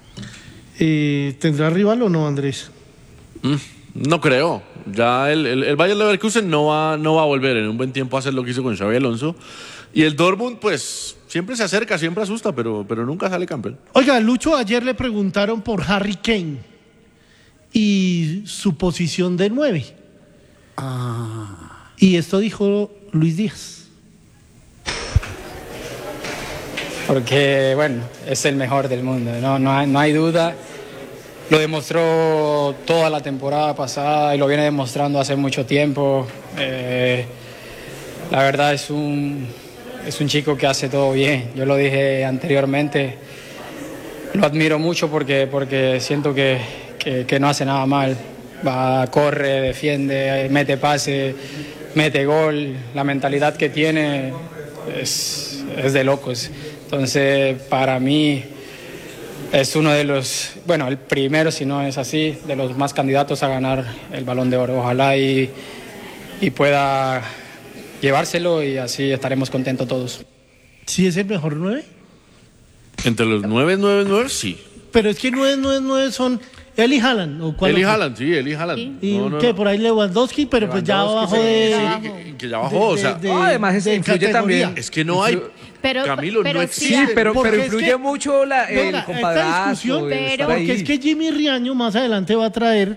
Eh, ¿Tendrá rival o no, Andrés? Mm, no creo. Ya el, el, el Bayern Leverkusen no va, no va a volver en un buen tiempo a hacer lo que hizo con Xabi Alonso. Y el Dortmund, pues, siempre se acerca, siempre asusta, pero, pero nunca sale campeón. Oiga, Lucho, ayer le preguntaron por Harry Kane y su posición de nueve. Ah. Y esto dijo Luis Díaz. Porque, bueno, es el mejor del mundo, no, no, hay, no hay duda. Lo demostró toda la temporada pasada y lo viene demostrando hace mucho tiempo. Eh, la verdad es un... Es un chico que hace todo bien, yo lo dije anteriormente, lo admiro mucho porque, porque siento que, que, que no hace nada mal, va, corre, defiende, mete pase, mete gol, la mentalidad que tiene es, es de locos, entonces para mí es uno de los, bueno, el primero si no es así, de los más candidatos a ganar el Balón de Oro, ojalá y, y pueda llevárselo y así estaremos contentos todos. ¿Sí es el mejor nueve? Entre los nueve, nueve, nueve, sí. Pero es que nueve, nueve, nueve son Eli Haaland. ¿O cuál Eli otro? Haaland, sí, Eli Haaland. ¿Sí? ¿Y no, no, qué? no. Por ahí Lewandowski, pero Lewandowski, pues ya abajo sí, de... Sí, que, que ya bajó, o sea... de, de, no, además es, de influye categoría. también. Es que no hay... Pero, Camilo, pero no sí, existe. Sí, pero, pero influye que, mucho la, el venga, compadrazo. esta discusión, pero, porque es que Jimmy Riaño más adelante va a traer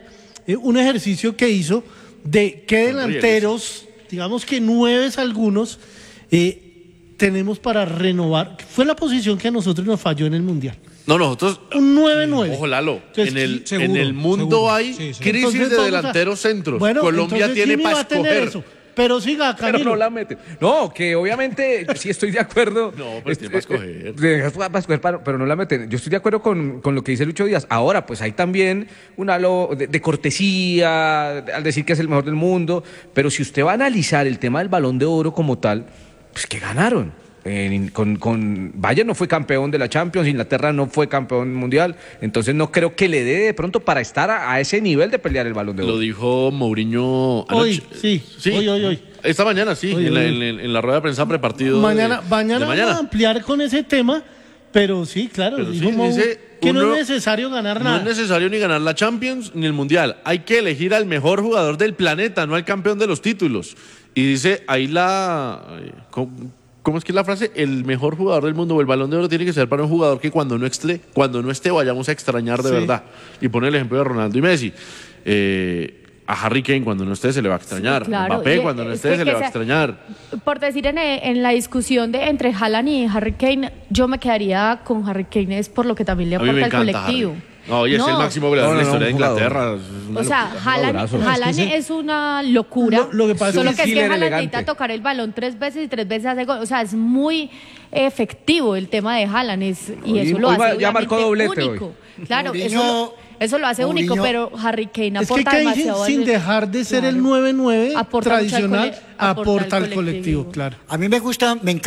eh, un ejercicio que hizo de qué delanteros, digamos que nueve algunos, eh, tenemos para renovar. Fue la posición que a nosotros nos falló en el Mundial. No, nosotros... Un nueve nueve. Ojo, Lalo, Entonces, en el, seguro, en el mundo seguro. hay Sí, sí. crisis Entonces, de vamos a- delanteros centros. Bueno, Colombia entonces tiene Jimmy para va a tener escoger. eso. Pero siga, Camilo. Pero no la mete. No, que obviamente sí estoy de acuerdo. No, pues tiene para escoger. Eh, para escoger, para- pero no la meten. Yo estoy de acuerdo con, con lo que dice Lucho Díaz. Ahora, pues hay también un halo de, de cortesía al decir que es el mejor del mundo. Pero si usted va a analizar el tema del Balón de Oro como tal, pues que ganaron. En- con, con Bayern no fue campeón de la Champions, Inglaterra no fue campeón mundial, entonces no creo que le dé de pronto para estar a, a ese nivel de pelear el Balón de Oro. Lo dijo Mourinho Hoy, anoche. sí, hoy, hoy, hoy. Esta mañana, sí, Hoy, en, la, hoy. en la- en la rueda de prensa prepartido. Mañana, de, mañana, de mañana. vamos a ampliar con ese tema, pero sí, claro, Pero dijo sí, Mou dice, que no uno- es necesario ganar No nada. es necesario ni ganar la Champions ni el Mundial. Hay que elegir al mejor jugador del planeta, no al campeón de los títulos. Y dice, ahí la... ¿Cómo, cómo es que es la frase? El mejor jugador del mundo o el Balón de Oro tiene que ser para un jugador que cuando no esté, cuando no esté vayamos a extrañar de Sí. verdad. Y pone el ejemplo de Ronaldo y Messi. Eh, a Harry Kane cuando no esté se le va a extrañar. Sí, claro. Mbappé Y cuando no es esté que- se que le va a sea- extrañar. Por decir en, en la discusión de entre Haaland y Harry Kane, yo me quedaría con Harry Kane es por lo que también le A mí me aporta al encanta colectivo. Harry. No, y es No. el máximo goleador No, de no, la historia de un jugador. Inglaterra. Es una O sea, locura. Haaland, jugadorazo. Haaland Es que es una locura. Lo- lo que pasa solo es que que es que killer Haaland elegante. necesita tocar el balón tres veces y tres veces hace gol. O sea, es muy efectivo el tema de Haaland es, y Hoy- eso lo hoy hace va- ya marcó obviamente doblete único. Claro, Mourinho- eso, lo, eso lo hace único, Mourinho- pero Harry Kane Es que aporta Kane, demasiado. sin al- dejar de ser Claro. el nueve nueve Aporta mucho al tradicional, cole- aporta aporta al al colectivo, colectivo. claro. A mí me gusta, me encanta.